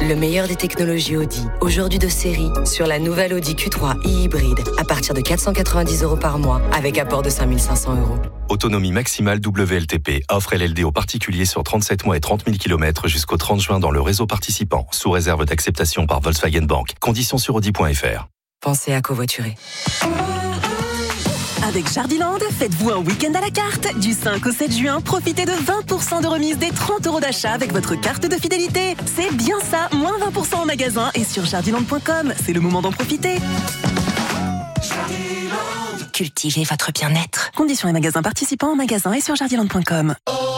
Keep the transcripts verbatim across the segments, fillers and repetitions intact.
Le meilleur des technologies Audi, aujourd'hui de série, sur la nouvelle Audi Q trois e-hybride, à partir de quatre cent quatre-vingt-dix euros par mois, avec apport de cinq mille cinq cents euros. Autonomie maximale W L T P. Offre L L D aux particuliers sur trente-sept mois et trente mille kilomètres jusqu'au trente juin dans le réseau participant, sous réserve d'acceptation par Volkswagen Bank. Conditions sur audi point f r. Pensez à covoiturer. Avec Jardiland, faites-vous un week-end à la carte. Du cinq au sept juin, profitez de vingt pour cent de remise des trente euros d'achat avec votre carte de fidélité. C'est bien ça, moins vingt pour cent en magasin et sur jardiland point com. C'est le moment d'en profiter. Jardiland. Cultivez votre bien-être. Conditions et magasins participants en magasin et sur jardiland point com.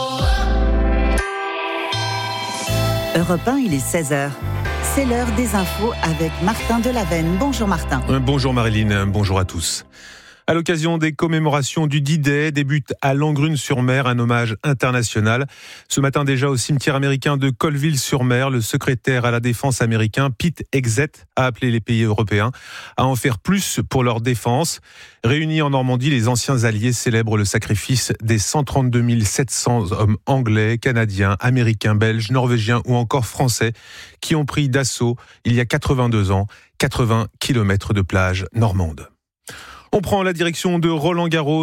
Europe un, il est seize heures. C'est l'heure des infos avec Martin Delavenne. Bonjour Martin. Bonjour Marilyn, bonjour à tous. À l'occasion des commémorations du D-Day, débute à Langrune-sur-Mer un hommage international. Ce matin déjà au cimetière américain de Colville-sur-Mer, le secrétaire à la défense américain Pete Hegseth a appelé les pays européens à en faire plus pour leur défense. Réunis en Normandie, les anciens alliés célèbrent le sacrifice des cent trente-deux mille sept cents hommes anglais, canadiens, américains, belges, norvégiens ou encore français qui ont pris d'assaut il y a quatre-vingt-deux ans, quatre-vingts kilomètres de plage normande. On prend la direction de Roland-Garros.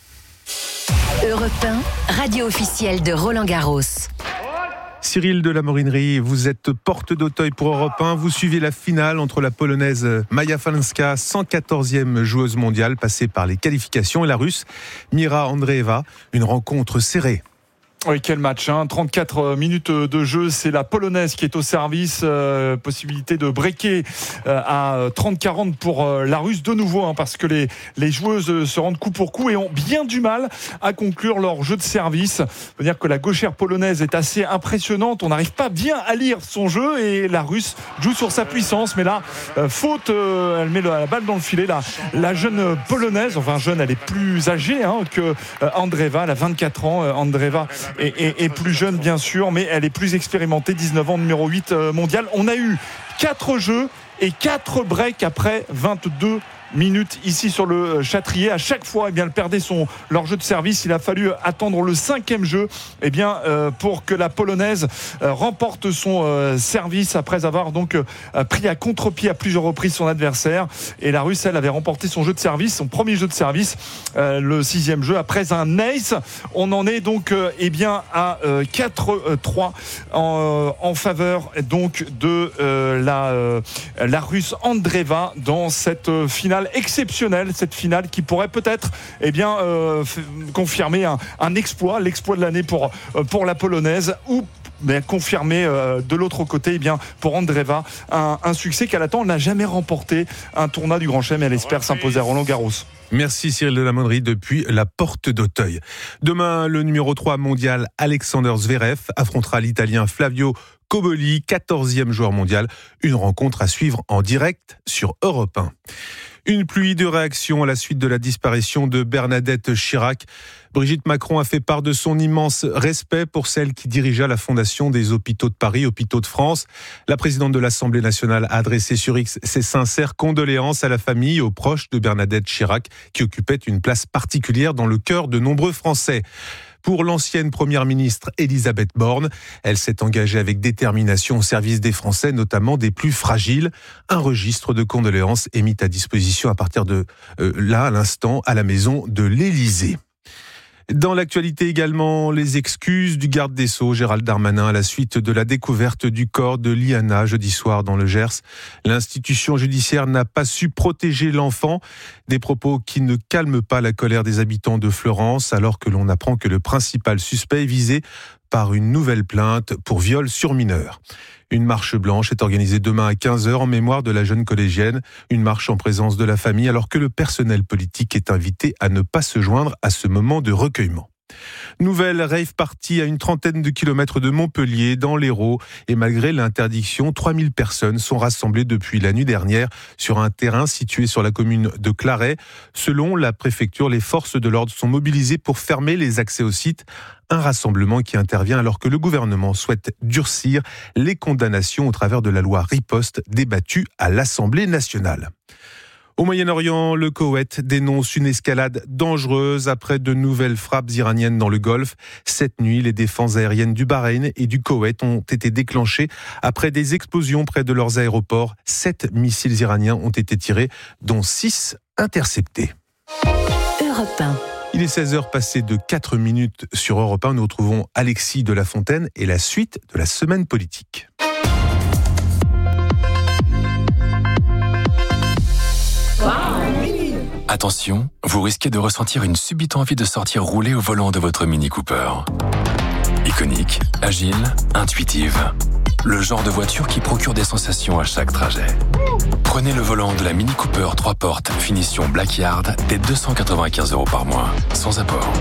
Europe un, radio officielle de Roland-Garros. Cyril de la Morinerie, vous êtes porte d'Auteuil pour Europe un. Vous suivez la finale entre la Polonaise Maja Falinska, cent quatorzième joueuse mondiale, passée par les qualifications, et la Russe Mira Andreeva. Une rencontre serrée. Oui, quel match, hein. trente-quatre minutes de jeu, c'est la Polonaise qui est au service, euh, possibilité de breaker euh, à trente quarante pour euh, la Russe de nouveau, hein, parce que les, les joueuses se rendent coup pour coup et ont bien du mal à conclure leur jeu de service. Ça veut dire que la gauchère polonaise est assez impressionnante, on n'arrive pas bien à lire son jeu et la Russe joue sur sa puissance, mais là, euh, faute, euh, elle met la balle dans le filet, la, la jeune Polonaise, enfin jeune, elle est plus âgée hein, que euh, Andreeva, elle a vingt-quatre ans, euh, Andreeva Et, et, et plus jeune bien sûr, mais elle est plus expérimentée, dix-neuf ans, numéro huit euh, mondial. On a eu quatre jeux et quatre breaks après vingt-deux minutes ici sur le Châtrier. À chaque fois, eh bien, elles perdaient son, leur jeu de service. Il a fallu attendre le cinquième jeu eh bien, euh, pour que la Polonaise euh, remporte son euh, service après avoir donc euh, pris à contre-pied à plusieurs reprises son adversaire. Et la Russe, elle, avait remporté son jeu de service, son premier jeu de service, euh, le sixième jeu. Après un ace, on en est donc euh, eh bien, à euh, quatre trois en, en faveur donc, de euh, la, euh, la Russe Andreeva dans cette euh, finale exceptionnelle, cette finale qui pourrait peut-être eh bien, euh, f- confirmer un, un exploit, l'exploit de l'année pour, euh, pour la Polonaise, ou mais confirmer euh, de l'autre côté eh bien, pour Andreeva un, un succès qu'elle attend. Elle n'a jamais remporté un tournoi du Grand Chelem et elle espère s'imposer à Roland-Garros. Merci Cyril de la Morinerie depuis la porte d'Auteuil. Demain, le numéro trois mondial Alexander Zverev affrontera l'Italien Flavio Cobolli, quatorzième joueur mondial. Une rencontre à suivre en direct sur Europe un. Une pluie de réactions à la suite de la disparition de Bernadette Chirac. Brigitte Macron a fait part de son immense respect pour celle qui dirigea la fondation des Hôpitaux de Paris, Hôpitaux de France. La présidente de l'Assemblée nationale a adressé sur X ses sincères condoléances à la famille et aux proches de Bernadette Chirac, qui occupait une place particulière dans le cœur de nombreux Français. Pour l'ancienne première ministre Elisabeth Borne, elle s'est engagée avec détermination au service des Français, notamment des plus fragiles. Un registre de condoléances est mis à disposition à partir de euh, là, à l'instant, à la maison de l'Élysée. Dans l'actualité également, les excuses du garde des Sceaux, Gérald Darmanin, à la suite de la découverte du corps de Liana jeudi soir dans le Gers. L'institution judiciaire n'a pas su protéger l'enfant. Des propos qui ne calment pas la colère des habitants de Fleurance, alors que l'on apprend que le principal suspect est visé par une nouvelle plainte pour viol sur mineur. Une marche blanche est organisée demain à quinze heures en mémoire de la jeune collégienne. Une marche en présence de la famille, alors que le personnel politique est invité à ne pas se joindre à ce moment de recueillement. Nouvelle rave party à une trentaine de kilomètres de Montpellier, dans l'Hérault. Et malgré l'interdiction, trois mille personnes sont rassemblées depuis la nuit dernière sur un terrain situé sur la commune de Claret. Selon la préfecture, les forces de l'ordre sont mobilisées pour fermer les accès au site. Un rassemblement qui intervient alors que le gouvernement souhaite durcir les condamnations au travers de la loi Riposte débattue à l'Assemblée nationale. Au Moyen-Orient, le Koweït dénonce une escalade dangereuse après de nouvelles frappes iraniennes dans le Golfe. Cette nuit, les défenses aériennes du Bahreïn et du Koweït ont été déclenchées après des explosions près de leurs aéroports. Sept missiles iraniens ont été tirés, dont six interceptés. Europe un. Il est seize heures passées de quatre minutes sur Europe un. Nous retrouvons Alexis de La Fontaine et la suite de la semaine politique. Attention, vous risquez de ressentir une subite envie de sortir rouler au volant de votre Mini Cooper. Iconique, agile, intuitive. Le genre de voiture qui procure des sensations à chaque trajet. Prenez le volant de la Mini Cooper trois portes, finition Blackyard, dès deux cent quatre-vingt-quinze euros par mois, sans apport.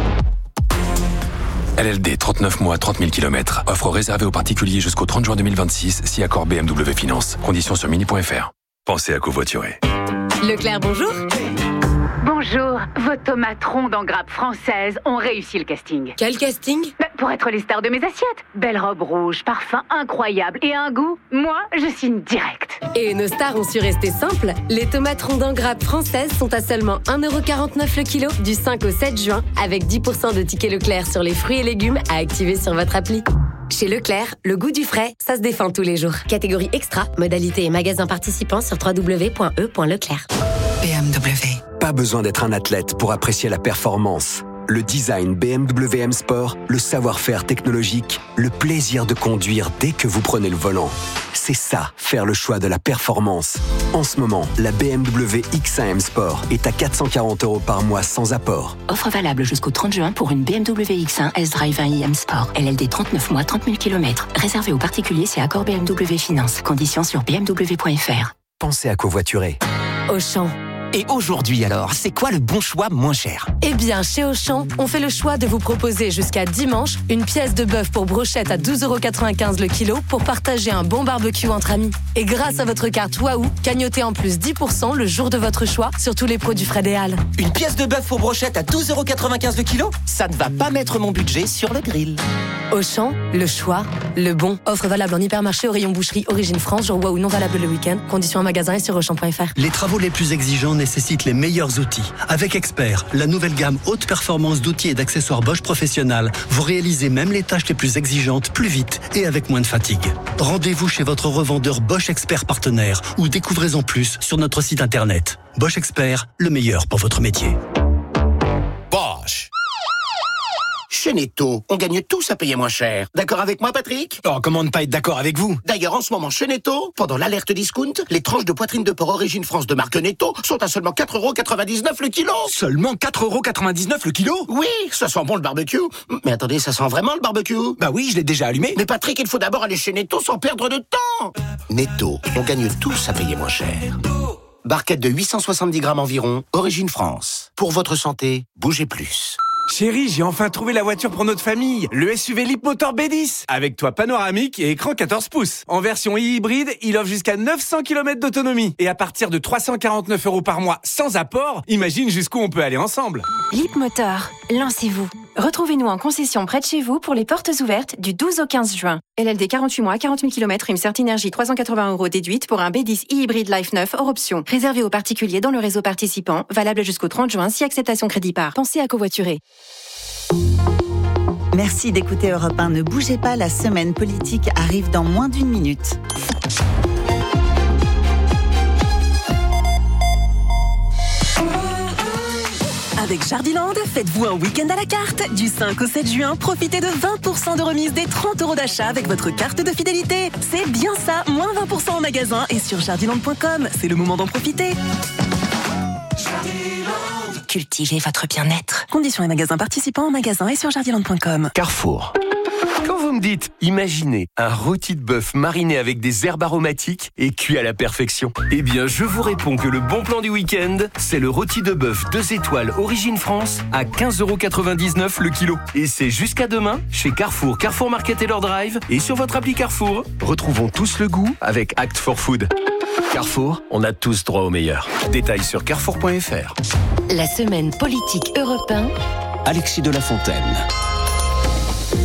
L L D, trente-neuf mois, trente mille kilomètres. Offre réservée aux particuliers jusqu'au trente juin deux mille vingt-six, si accord B M W Finance. Conditions sur mini point f r. Pensez à covoiturer. Leclerc, bonjour. Bonjour, vos tomates rondes en grappe française ont réussi le casting. Quel casting? Bah, pour être les stars de mes assiettes. Belle robe rouge, parfum incroyable et un goût, moi, je signe direct. Et nos stars ont su rester simples. Les tomates rondes en grappe françaises sont à seulement un euro quarante-neuf le kilo du cinq au sept juin, avec dix pour cent de tickets Leclerc sur les fruits et légumes à activer sur votre appli. Chez Leclerc, le goût du frais, ça se défend tous les jours. Catégorie extra, modalité et magasin participant sur w w w point e point leclerc. B M W. Pas besoin d'être un athlète pour apprécier la performance. Le design B M W M Sport, le savoir-faire technologique, le plaisir de conduire dès que vous prenez le volant. C'est ça, faire le choix de la performance. En ce moment, la B M W X un M Sport est à quatre cent quarante euros par mois sans apport. Offre valable jusqu'au trente juin pour une B M W X un S-Drive un i M Sport. L L D trente-neuf mois, trente mille kilomètres. Réservé aux particuliers, c'est accord B M W Finance. Conditions sur b m w point f r. Pensez à covoiturer. Auchan. Et aujourd'hui alors, c'est quoi le bon choix moins cher? Eh bien, chez Auchan, on fait le choix de vous proposer jusqu'à dimanche une pièce de bœuf pour brochette à douze euros quatre-vingt-quinze le kilo pour partager un bon barbecue entre amis. Et grâce à votre carte Waouh, cagnotez en plus dix pour cent le jour de votre choix sur tous les produits Fred et Al. Une pièce de bœuf pour brochette à douze euros quatre-vingt-quinze le kilo? Ça ne va pas mettre mon budget sur le grill. Auchan, le choix, le bon. Offre valable en hypermarché au rayon boucherie Origine France, jour Waouh non valable le week-end. Conditions en magasin et sur auchan point f r. Les travaux les plus exigeants nécessitent les meilleurs outils. Avec Expert, la nouvelle gamme haute performance d'outils et d'accessoires Bosch Professionnel, vous réalisez même les tâches les plus exigeantes plus vite et avec moins de fatigue. Rendez-vous chez votre revendeur Bosch Expert partenaire ou découvrez-en plus sur notre site internet. Bosch Expert, le meilleur pour votre métier. Bosch. Chez Netto, on gagne tous à payer moins cher. D'accord avec moi, Patrick? Oh, comment ne pas être d'accord avec vous? D'ailleurs, en ce moment, chez Netto, pendant l'alerte discount, les tranches de poitrine de porc Origine France de marque Netto sont à seulement quatre euros quatre-vingt-dix-neuf le kilo. Seulement quatre euros quatre-vingt-dix-neuf le kilo? Oui, ça sent bon le barbecue. Mais attendez, ça sent vraiment le barbecue? Bah oui, je l'ai déjà allumé. Mais Patrick, il faut d'abord aller chez Netto sans perdre de temps. Netto, on gagne tous à payer moins cher. Barquette de huit cent soixante-dix grammes environ, Origine France. Pour votre santé, bougez plus. Chérie, j'ai enfin trouvé la voiture pour notre famille. Le S U V Leapmotor B dix. Avec toit panoramique et écran quatorze pouces. En version hybride, il offre jusqu'à neuf cents kilomètres d'autonomie. Et à partir de trois cent quarante-neuf euros par mois sans apport, imagine jusqu'où on peut aller ensemble. Leapmotor, lancez-vous. Retrouvez-nous en concession près de chez vous pour les portes ouvertes du douze au quinze juin. L L D quarante-huit mois, quarante mille kilomètres, prime Cert Énergie trois cent quatre-vingts euros déduite pour un B dix e-hybride Life neuf hors option. Réservé aux particuliers dans le réseau participant, valable jusqu'au trente juin si acceptation crédit par. Pensez à covoiturer. Merci d'écouter Europe un. Ne bougez pas, la semaine politique arrive dans moins d'une minute. Avec Jardiland, faites-vous un week-end à la carte. Du cinq au sept juin, profitez de vingt pour cent de remise des trente euros d'achat avec votre carte de fidélité. C'est bien ça, moins vingt pour cent en magasin et sur jardiland point com. C'est le moment d'en profiter. Cultivez votre bien-être. Conditions et magasins participants en magasin et sur jardiland point com. Carrefour. Quand vous me dites, imaginez un rôti de bœuf mariné avec des herbes aromatiques et cuit à la perfection, eh bien je vous réponds que le bon plan du week-end, c'est le rôti de bœuf deux étoiles Origine France à quinze euros quatre-vingt-dix-neuf le kilo. Et c'est jusqu'à demain chez Carrefour, Carrefour Market et leur Drive et sur votre appli Carrefour. Retrouvons tous le goût avec Act for Food. Carrefour, on a tous droit au meilleur. Détails sur carrefour point f r. La semaine politique Europe un. Alexis de La Fontaine.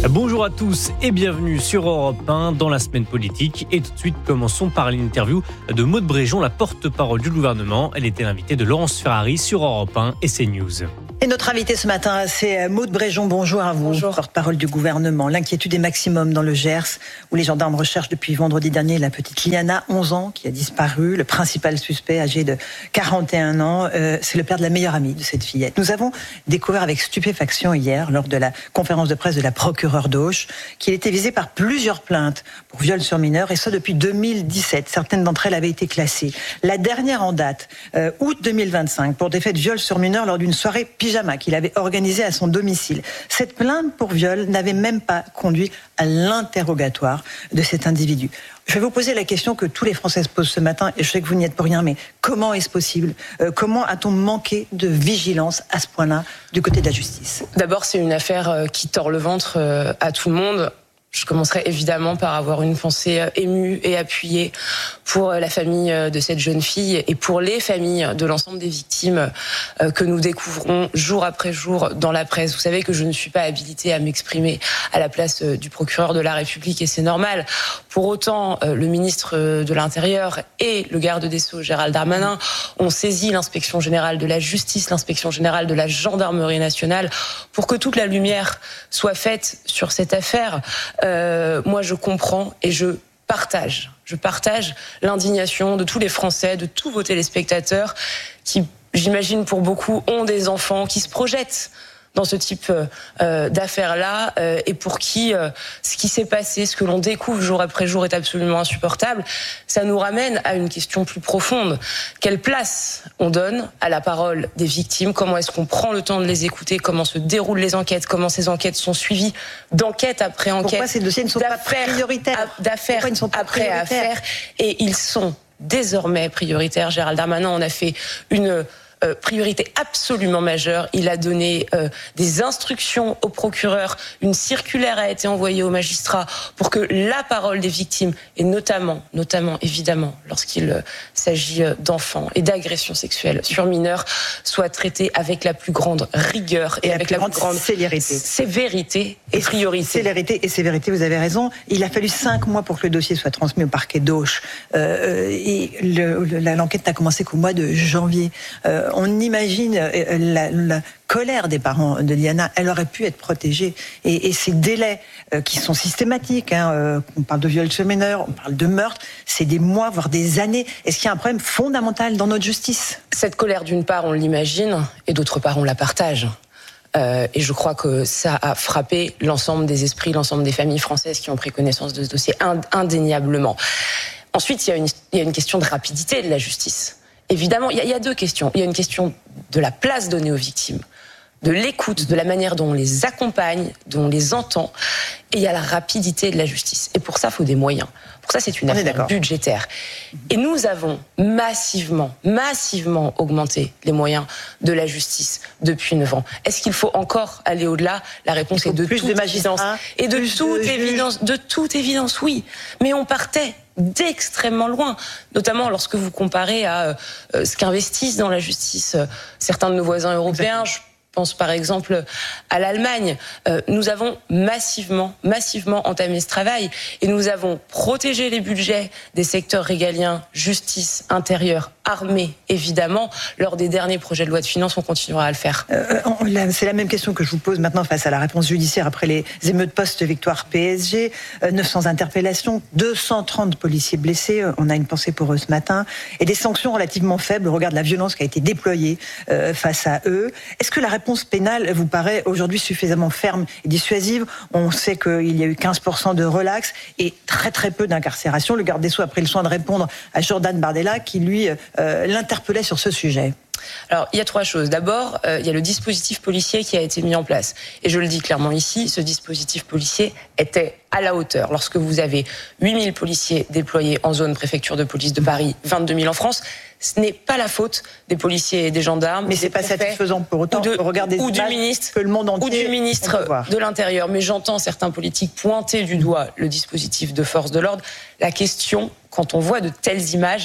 Bonjour à tous et bienvenue sur Europe un dans la semaine politique. Et tout de suite, commençons par l'interview de Maude Bréjon, la porte-parole du gouvernement. Elle était l'invitée de Laurence Ferrari sur Europe un et CNews. Et notre invité ce matin, c'est Maude Bréjon. Bonjour à vous, Bonjour. Porte-parole du gouvernement. L'inquiétude est maximum dans le Gers, où les gendarmes recherchent depuis vendredi dernier la petite Liana, onze ans, qui a disparu. Le principal suspect, âgé de quarante et un ans, euh, c'est le père de la meilleure amie de cette fillette. Nous avons découvert avec stupéfaction hier, lors de la conférence de presse de la procureure d'Auch, qu'il était visé par plusieurs plaintes pour viol sur mineur, et ça depuis deux mille dix-sept. Certaines d'entre elles avaient été classées. La dernière en date, euh, août deux mille vingt-cinq, pour des faits de viol sur mineur lors d'une soirée pyjama qu'il avait organisée à son domicile. Cette plainte pour viol n'avait même pas conduit à l'interrogatoire de cet individu. Je vais vous poser la question que tous les Français se posent ce matin, et je sais que vous n'y êtes pour rien, mais comment est-ce possible ? euh, Comment a-t-on manqué de vigilance à ce point-là du côté de la justice ? D'abord, c'est une affaire qui tord le ventre à tout le monde. Je commencerai évidemment par avoir une pensée émue et appuyée pour la famille de cette jeune fille et pour les familles de l'ensemble des victimes que nous découvrons jour après jour dans la presse. Vous savez que je ne suis pas habilitée à m'exprimer à la place du procureur de la République, et c'est normal. Pour autant, le ministre de l'Intérieur et le garde des Sceaux, Gérald Darmanin, ont saisi l'inspection générale de la justice, l'inspection générale de la gendarmerie nationale, pour que toute la lumière soit faite sur cette affaire. Euh, moi, je comprends et je partage. Je partage l'indignation de tous les Français, de tous vos téléspectateurs qui, j'imagine pour beaucoup, ont des enfants, qui se projettent dans ce type euh, d'affaires-là, euh, et pour qui euh, ce qui s'est passé, ce que l'on découvre jour après jour est absolument insupportable. Ça nous ramène à une question plus profonde. Quelle place on donne à la parole des victimes ? Comment est-ce qu'on prend le temps de les écouter ? Comment se déroulent les enquêtes ? Comment ces enquêtes sont suivies d'enquête après enquête ? Pourquoi ces dossiers ne sont pas prioritaires ? D'affaires après affaires. Et ils sont désormais prioritaires. Gérald Darmanin en a fait une Euh, priorité absolument majeure. Il a donné euh, des instructions au procureur, une circulaire a été envoyée aux magistrats pour que la parole des victimes, et notamment, notamment évidemment, lorsqu'il euh, s'agit euh, d'enfants et d'agressions sexuelles sur mineurs, soit traitée avec la plus grande rigueur et, et avec la plus grande célérité. sévérité et priorité. Célérité et sévérité, vous avez raison. Il a fallu cinq mois pour que le dossier soit transmis au parquet d'Auch. Euh, et le, le, l'enquête n'a commencé qu'au mois de janvier. Euh, On imagine la, la colère des parents de Liana. Elle aurait pu être protégée. Et, et ces délais euh, qui sont systématiques, hein, euh, on parle de viol sur mineur, on parle de meurtre, c'est des mois, voire des années. Est-ce qu'il y a un problème fondamental dans notre justice ? Cette colère, d'une part, on l'imagine, et d'autre part, on la partage. Euh, et je crois que ça a frappé l'ensemble des esprits, l'ensemble des familles françaises qui ont pris connaissance de ce dossier, indéniablement. Ensuite, il y a une, il y a une question de rapidité de la justice. Évidemment, il y, y a deux questions. Il y a une question de la place donnée aux victimes, de l'écoute, de la manière dont on les accompagne, dont on les entend, et il y a la rapidité de la justice. Et pour ça, il faut des moyens. Pour ça, c'est une affaire budgétaire. Et nous avons massivement, massivement augmenté les moyens de la justice depuis neuf ans. Est-ce qu'il faut encore aller au-delà ? La réponse est de toute évidence. Et de toute évidence, de toute évidence, oui. Mais on partait d'extrêmement loin, notamment lorsque vous comparez à euh, ce qu'investissent dans la justice euh, certains de nos voisins européens. Exactement. Je pense par exemple à l'Allemagne. Euh, nous avons massivement, massivement entamé ce travail et nous avons protégé les budgets des secteurs régaliens, justice, intérieur, armée, évidemment. Lors des derniers projets de loi de finances, on continuera à le faire. Euh, c'est la même question que je vous pose maintenant face à la réponse judiciaire après les émeutes post-victoire P S G. Euh, neuf cents interpellations, deux cent trente policiers blessés. On a une pensée pour eux ce matin. Et des sanctions relativement faibles au regard de la violence qui a été déployée euh, face à eux. Est-ce que la réponse pénale vous paraît aujourd'hui suffisamment ferme et dissuasive ? On sait qu'il y a eu quinze pour cent de relax et très très peu d'incarcération. Le garde des Sceaux a pris le soin de répondre à Jordan Bardella qui lui euh, l'interpellait sur ce sujet. Alors, il y a trois choses. D'abord, euh, il y a le dispositif policier qui a été mis en place. Et je le dis clairement ici, ce dispositif policier était à la hauteur. Lorsque vous avez huit mille policiers déployés en zone préfecture de police de Paris, vingt-deux mille en France, ce n'est pas la faute des policiers et des gendarmes. Mais c'est pas satisfaisant pour autant. De, Regardez ou du ministre, que le monde entier ou du ministre de l'Intérieur. Mais j'entends certains politiques pointer du doigt le dispositif de force de l'ordre. La question, quand on voit de telles images,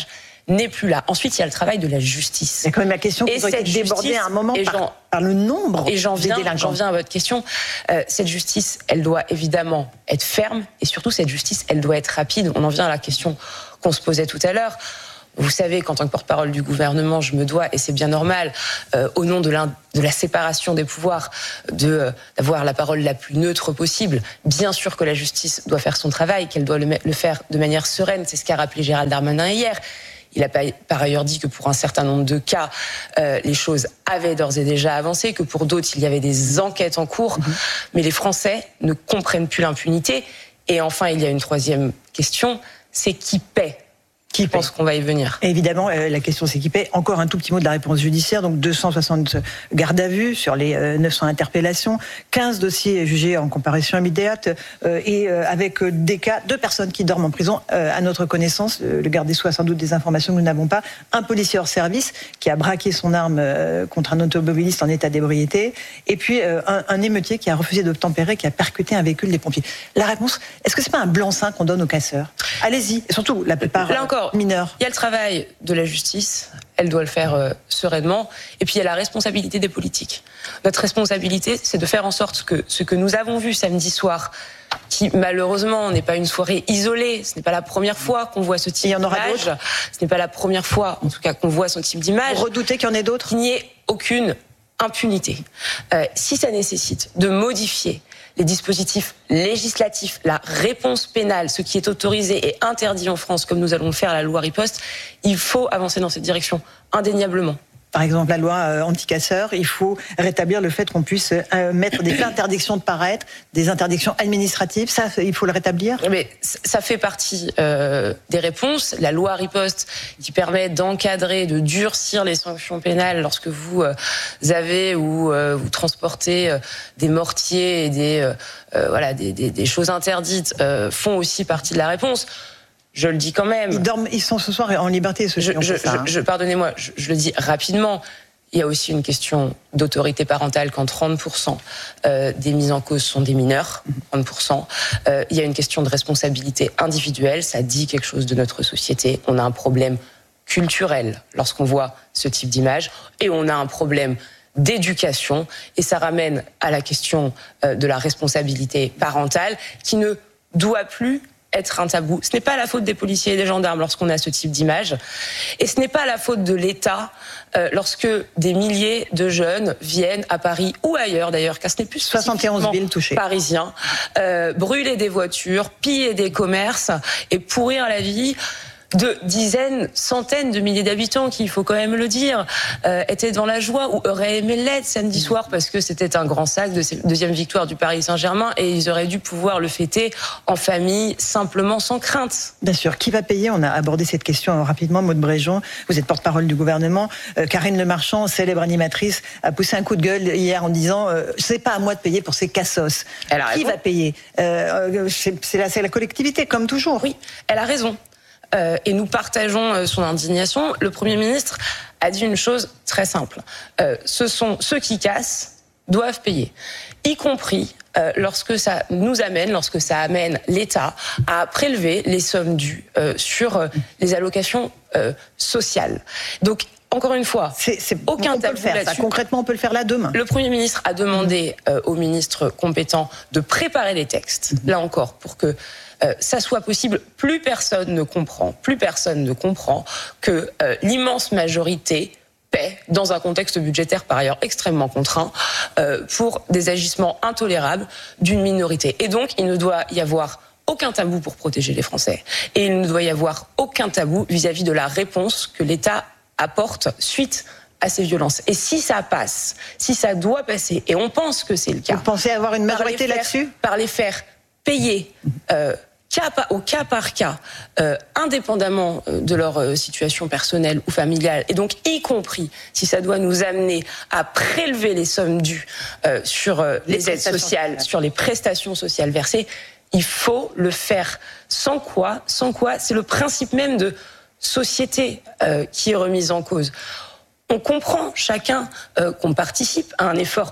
n'est plus là. Ensuite, il y a le travail de la justice. C'est quand même la question qui doit être débordée à un moment par, par le nombre et j'en viens, des délinquants. J'en viens à votre question. Euh, cette justice, elle doit évidemment être ferme et surtout, cette justice, elle doit être rapide. On en vient à la question qu'on se posait tout à l'heure. Vous savez qu'en tant que porte-parole du gouvernement, je me dois, et c'est bien normal, euh, au nom de, de la séparation des pouvoirs, de, euh, d'avoir la parole la plus neutre possible. Bien sûr que la justice doit faire son travail, qu'elle doit le, le faire de manière sereine. C'est ce qu'a rappelé Gérald Darmanin hier. Il a par ailleurs dit que pour un certain nombre de cas, euh, les choses avaient d'ores et déjà avancé, que pour d'autres, il y avait des enquêtes en cours. Mmh. Mais les Français ne comprennent plus l'impunité. Et enfin, il y a une troisième question, c'est qui paie ? Qui pense qu'on va y venir ? Et évidemment, euh, la question c'est qui paie. Encore un tout petit mot de la réponse judiciaire. Donc deux cent soixante gardes à vue sur les euh, neuf cents interpellations, quinze dossiers jugés en comparution immédiate euh, et euh, avec euh, des cas, deux personnes qui dorment en prison euh, à notre connaissance. Euh, le garde des Sceaux a sans doute des informations que nous n'avons pas. Un policier hors service qui a braqué son arme euh, contre un automobiliste en état d'ébriété. Et puis euh, un, un émeutier qui a refusé d'obtempérer, qui a percuté un véhicule des pompiers. La réponse, est-ce que c'est pas un blanc-seing qu'on donne aux casseurs ? Allez-y. Et surtout, la plupart... Là encore, mineurs. Il y a le travail de la justice, elle doit le faire euh, sereinement, et puis il y a la responsabilité des politiques. Notre responsabilité, c'est de faire en sorte que ce que nous avons vu samedi soir, qui malheureusement n'est pas une soirée isolée, ce n'est pas la première fois qu'on voit ce type d'image, ce n'est pas la première fois, en tout cas, qu'on voit ce type d'image. Vous redoutez qu'il y en ait d'autres ? Qu'il n'y ait aucune impunité. Euh, si ça nécessite de modifier les dispositifs législatifs, la réponse pénale, ce qui est autorisé et interdit en France, comme nous allons le faire à la loi Riposte, il faut avancer dans cette direction, indéniablement. Par exemple, la loi euh, anti-casseurs, il faut rétablir le fait qu'on puisse euh, mettre des interdictions de paraître, des interdictions administratives. Ça, il faut le rétablir. Mais ça fait partie euh, des réponses. La loi Riposte, qui permet d'encadrer, de durcir les sanctions pénales lorsque vous euh, avez ou euh, vous transportez euh, des mortiers et des euh, euh, voilà des, des, des choses interdites, euh, font aussi partie de la réponse. Je le dis quand même. Ils dorment, ils sont ce soir en liberté, ceux je, qui ont je, fait ça, hein. je, je, pardonnez-moi, je, je le dis rapidement. Il y a aussi une question d'autorité parentale quand trente pour cent euh, des mises en cause sont des mineurs. trente pour cent. Euh, il y a une question de responsabilité individuelle. Ça dit quelque chose de notre société. On a un problème culturel lorsqu'on voit ce type d'image. Et on a un problème d'éducation. Et ça ramène à la question euh, de la responsabilité parentale qui ne doit plus être un tabou. Ce n'est pas la faute des policiers et des gendarmes lorsqu'on a ce type d'image. Et ce n'est pas la faute de l'État euh, lorsque des milliers de jeunes viennent à Paris ou ailleurs d'ailleurs, car ce n'est plus soixante et onze villes touchées. Parisien, euh, brûler des voitures, piller des commerces et pourrir la vie de dizaines, centaines de milliers d'habitants qui, il faut quand même le dire, euh, étaient dans la joie ou auraient aimé l'être samedi soir parce que c'était un grand sac de deuxième victoire du Paris Saint-Germain et ils auraient dû pouvoir le fêter en famille, simplement, sans crainte. Bien sûr. Qui va payer ? On a abordé cette question rapidement. Maude Bréjon, vous êtes porte-parole du gouvernement. Euh, Karine Le Marchand, célèbre animatrice, a poussé un coup de gueule hier en disant euh, « c'est pas à moi de payer pour ces cassos ». Qui va payer ? euh, c'est, c'est, la, c'est la collectivité, comme toujours. Oui, elle a raison. Euh, et nous partageons euh, son indignation. Le Premier ministre a dit une chose très simple. Euh, ce sont ceux qui cassent doivent payer, y compris euh, lorsque ça nous amène, lorsque ça amène l'État à prélever les sommes dues euh, sur euh, les allocations euh, sociales. Donc, encore une fois, c'est, c'est, aucun on peut tabou le faire, là-dessus. Ça, concrètement, on peut le faire là demain. Le Premier ministre a demandé euh, au ministre compétent de préparer les textes, mmh. là encore, pour que Euh, ça soit possible. Plus personne ne comprend, plus personne ne comprend que euh, l'immense majorité paie dans un contexte budgétaire par ailleurs extrêmement contraint euh, pour des agissements intolérables d'une minorité. Et donc, il ne doit y avoir aucun tabou pour protéger les Français. Et il ne doit y avoir aucun tabou vis-à-vis de la réponse que l'État apporte suite à ces violences. Et si ça passe, si ça doit passer, et on pense que c'est le cas. Vous pensez avoir une majorité faire, là-dessus ? Par les faire payer euh, Cas par, au cas par cas, euh, indépendamment de leur euh, situation personnelle ou familiale, et donc y compris si ça doit nous amener à prélever les sommes dues euh, sur euh, les, les aides sociales, sociales, sur les prestations sociales versées, il faut le faire. Sans quoi, sans quoi, c'est le principe même de société euh, qui est remis en cause. On comprend chacun euh, qu'on participe à un effort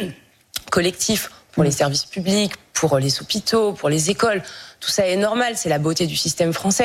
collectif pour les services publics, pour les hôpitaux, pour les écoles. Tout ça est normal, c'est la beauté du système français.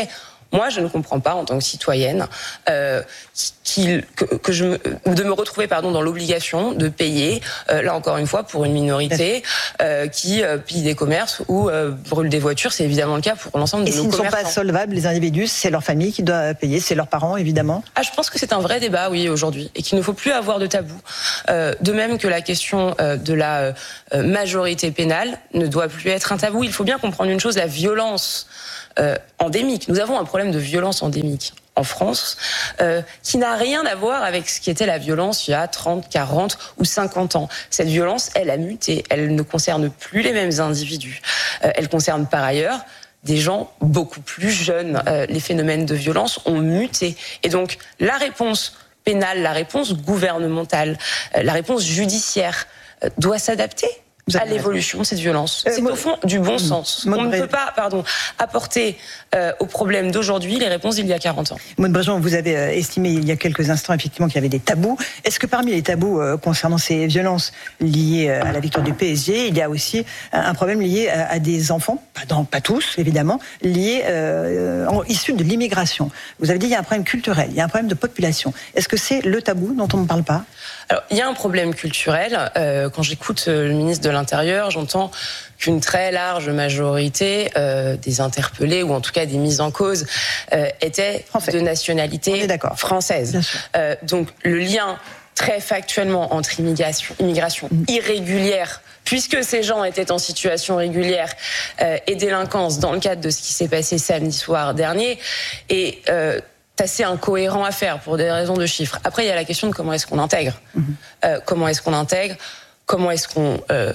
Moi, je ne comprends pas, en tant que citoyenne, euh, qu'il, que, que je me, de me retrouver pardon, dans l'obligation de payer, euh, là encore une fois, pour une minorité euh, qui euh, pille des commerces ou euh, brûle des voitures. C'est évidemment le cas pour l'ensemble de Et nos commerçants. Et s'ils ne sont pas solvables, les individus, c'est leur famille qui doit payer, c'est leurs parents, évidemment. Ah, je pense que c'est un vrai débat, oui, aujourd'hui, et qu'il ne faut plus avoir de tabou. Euh, de même que la question euh, de la euh, majorité pénale ne doit plus être un tabou. Il faut bien comprendre une chose, la violence Euh, endémique. Nous avons un problème de violence endémique en France euh, qui n'a rien à voir avec ce qui était la violence il y a trente, quarante ou cinquante ans. Cette violence, elle a muté. Elle ne concerne plus les mêmes individus. Euh, elle concerne par ailleurs des gens beaucoup plus jeunes. Euh, les phénomènes de violence ont muté. Et donc, la réponse pénale, la réponse gouvernementale, euh, la réponse judiciaire euh, doit s'adapter à l'évolution de cette violence. C'est euh, au fond du bon sens. On ne peut pas, pardon, apporter euh, aux problèmes d'aujourd'hui les réponses d'il y a quarante ans. Maude Bréjon, vous avez euh, estimé il y a quelques instants effectivement qu'il y avait des tabous. Est-ce que parmi les tabous euh, concernant ces violences liées euh, à la victoire du P S G, il y a aussi euh, un problème lié à, à des enfants, pas, dans, pas tous évidemment, liés euh, en, issus de l'immigration. Vous avez dit qu'il y a un problème culturel, il y a un problème de population. Est-ce que c'est le tabou dont on ne parle pas ? Alors, il y a un problème culturel. Euh, quand j'écoute le ministre de l'Intérieur, j'entends qu'une très large majorité euh, des interpellés, ou en tout cas des mises en cause, euh, étaient Français. de nationalité française. Euh, donc, le lien très factuellement entre immigration, immigration mmh. irrégulière, puisque ces gens étaient en situation régulière, euh, et délinquance dans le cadre de ce qui s'est passé samedi soir dernier, et euh, assez incohérent à faire pour des raisons de chiffres. Après, il y a la question de comment est-ce qu'on intègre. Mmh. Euh, comment est-ce qu'on intègre ? Comment est-ce qu'on euh,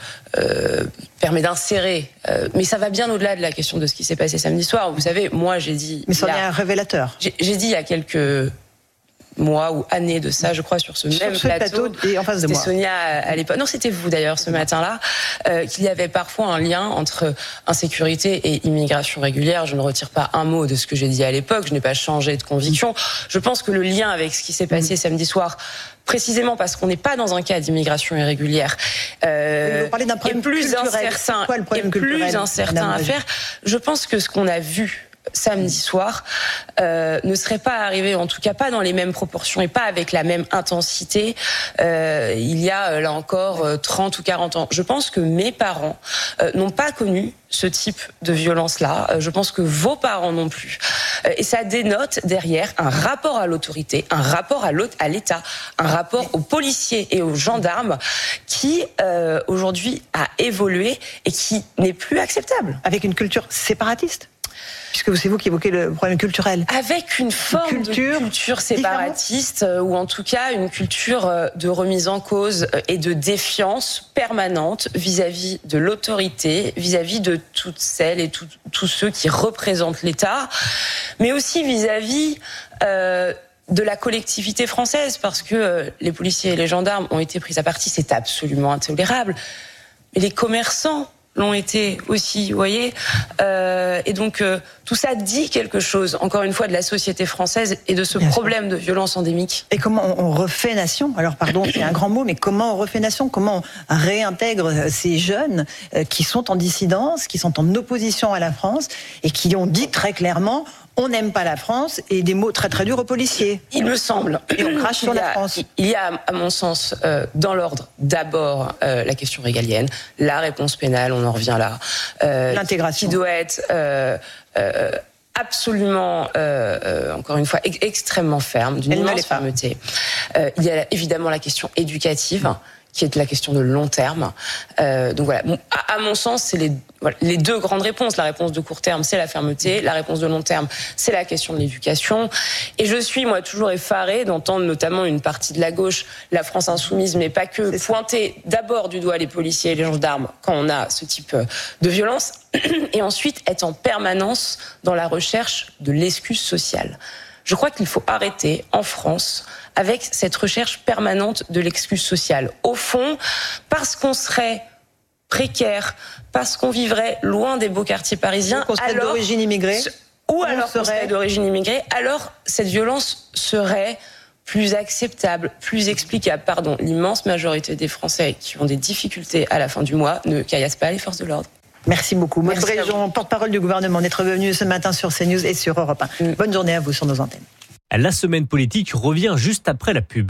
euh, permet d'insérer euh, mais ça va bien au-delà de la question de ce qui s'est passé samedi soir. Vous savez, moi, j'ai dit... Mais ça en est un révélateur. J'ai, j'ai dit il y a quelques mois ou années de ça, je crois, sur ce sur même ce plateau, plateau et en face de moi. C'était Sonia à l'époque. Non, c'était vous d'ailleurs ce matin-là, euh, qu'il y avait parfois un lien entre insécurité et immigration régulière. Je ne retire pas un mot de ce que j'ai dit à l'époque. Je n'ai pas changé de conviction. Je pense que le lien avec ce qui s'est passé mmh. samedi soir, précisément parce qu'on n'est pas dans un cas d'immigration irrégulière, euh, vous parlez d'un problème est plus culturel. incertain, C'est quoi le problème est plus culturel, incertain à faire. Je pense que ce qu'on a vu samedi soir euh, ne serait pas arrivé, en tout cas pas dans les mêmes proportions et pas avec la même intensité euh, il y a là encore trente ou quarante ans. Je pense que mes parents euh, n'ont pas connu ce type de violence-là. Euh, je pense que vos parents non plus. Euh, et ça dénote derrière un rapport à l'autorité, un rapport à, à l'État, un rapport aux policiers et aux gendarmes qui euh, aujourd'hui a évolué et qui n'est plus acceptable. Avec une culture séparatiste ? Puisque c'est vous qui évoquez le problème culturel. Avec une forme une culture de culture séparatiste, différente. Ou en tout cas une culture de remise en cause et de défiance permanente vis-à-vis de l'autorité, vis-à-vis de toutes celles et tout, tous ceux qui représentent l'État, mais aussi vis-à-vis euh, de la collectivité française, parce que euh, les policiers et les gendarmes ont été pris à partie, c'est absolument intolérable. Mais les commerçants l'ont été aussi, vous voyez. Euh, et donc, euh, tout ça dit quelque chose, encore une fois, de la société française et de ce Bien problème sûr. de violence endémique. Et comment on refait nation ? Alors, pardon, c'est un grand mot, mais comment on refait nation ? Comment on réintègre ces jeunes qui sont en dissidence, qui sont en opposition à la France et qui ont dit très clairement... on n'aime pas la France, et des mots très très durs aux policiers. Il me semble. Et on crache sur la France. Il y a, à mon sens, euh, dans l'ordre, d'abord euh, la question régalienne, la réponse pénale, on en revient là. Euh, L'intégration. Qui doit être euh, euh, absolument, euh, euh, encore une fois, e- extrêmement ferme, d'une immense fermeté. Euh, il y a évidemment la question éducative, qui est la question de long terme. Euh, donc voilà, à, à mon sens, c'est les, voilà, les deux grandes réponses. La réponse de court terme, c'est la fermeté. La réponse de long terme, c'est la question de l'éducation. Et je suis, moi, toujours effarée d'entendre notamment une partie de la gauche, la France insoumise, mais pas que, pointer d'abord du doigt les policiers et les gendarmes quand on a ce type de violence, et ensuite être en permanence dans la recherche de l'excuse sociale. Je crois qu'il faut arrêter, en France, avec cette recherche permanente de l'excuse sociale. Au fond, parce qu'on serait précaire, parce qu'on vivrait loin des beaux quartiers parisiens, qu'on serait alors, d'origine immigrée, ou alors qu'on serait d'origine immigrée, alors cette violence serait plus acceptable, plus explicable. Pardon, l'immense majorité des Français qui ont des difficultés à la fin du mois ne caillassent pas les forces de l'ordre. Merci beaucoup. Maud Bréjon, porte-parole du gouvernement, d'être revenu ce matin sur CNews et sur Europe un. Mm. Bonne journée à vous sur nos antennes. La semaine politique revient juste après la pub.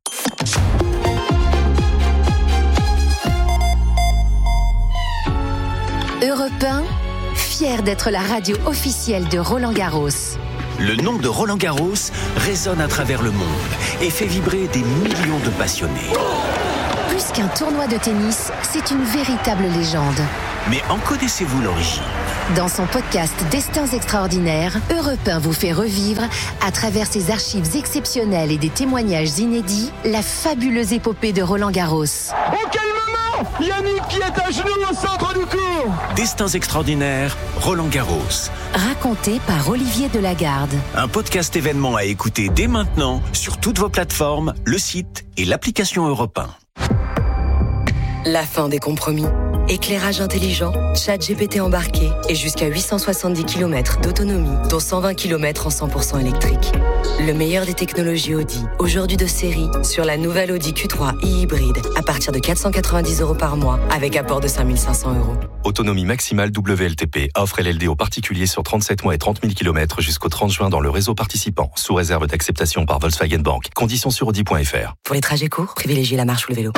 Europe un, fier d'être la radio officielle de Roland Garros. Le nom de Roland Garros résonne à travers le monde et fait vibrer des millions de passionnés. Plus qu'un tournoi de tennis, c'est une véritable légende. Mais en connaissez-vous l'origine ? Dans son podcast Destins extraordinaires, Europe un vous fait revivre, à travers ses archives exceptionnelles et des témoignages inédits, la fabuleuse épopée de Roland Garros. Oh, quel moment ! Yannick qui est à genoux au centre du court. Destins extraordinaires, Roland Garros. Raconté par Olivier Delagarde. Un podcast événement à écouter dès maintenant sur toutes vos plateformes, le site et l'application Europe un. La fin des compromis. Éclairage intelligent, ChatGPT embarqué et jusqu'à huit cent soixante-dix kilomètres d'autonomie, dont cent vingt kilomètres en cent pour cent électrique. Le meilleur des technologies Audi, aujourd'hui de série, sur la nouvelle Audi Q trois e-hybride, à partir de quatre cent quatre-vingt-dix euros par mois, avec apport de cinq mille cinq cents euros. Autonomie maximale W L T P, offre L L D aux particuliers sur trente-sept mois et trente mille kilomètres jusqu'au trente juin dans le réseau participant, sous réserve d'acceptation par Volkswagen Bank. Conditions sur audi point f r. Pour les trajets courts, privilégiez la marche ou le vélo.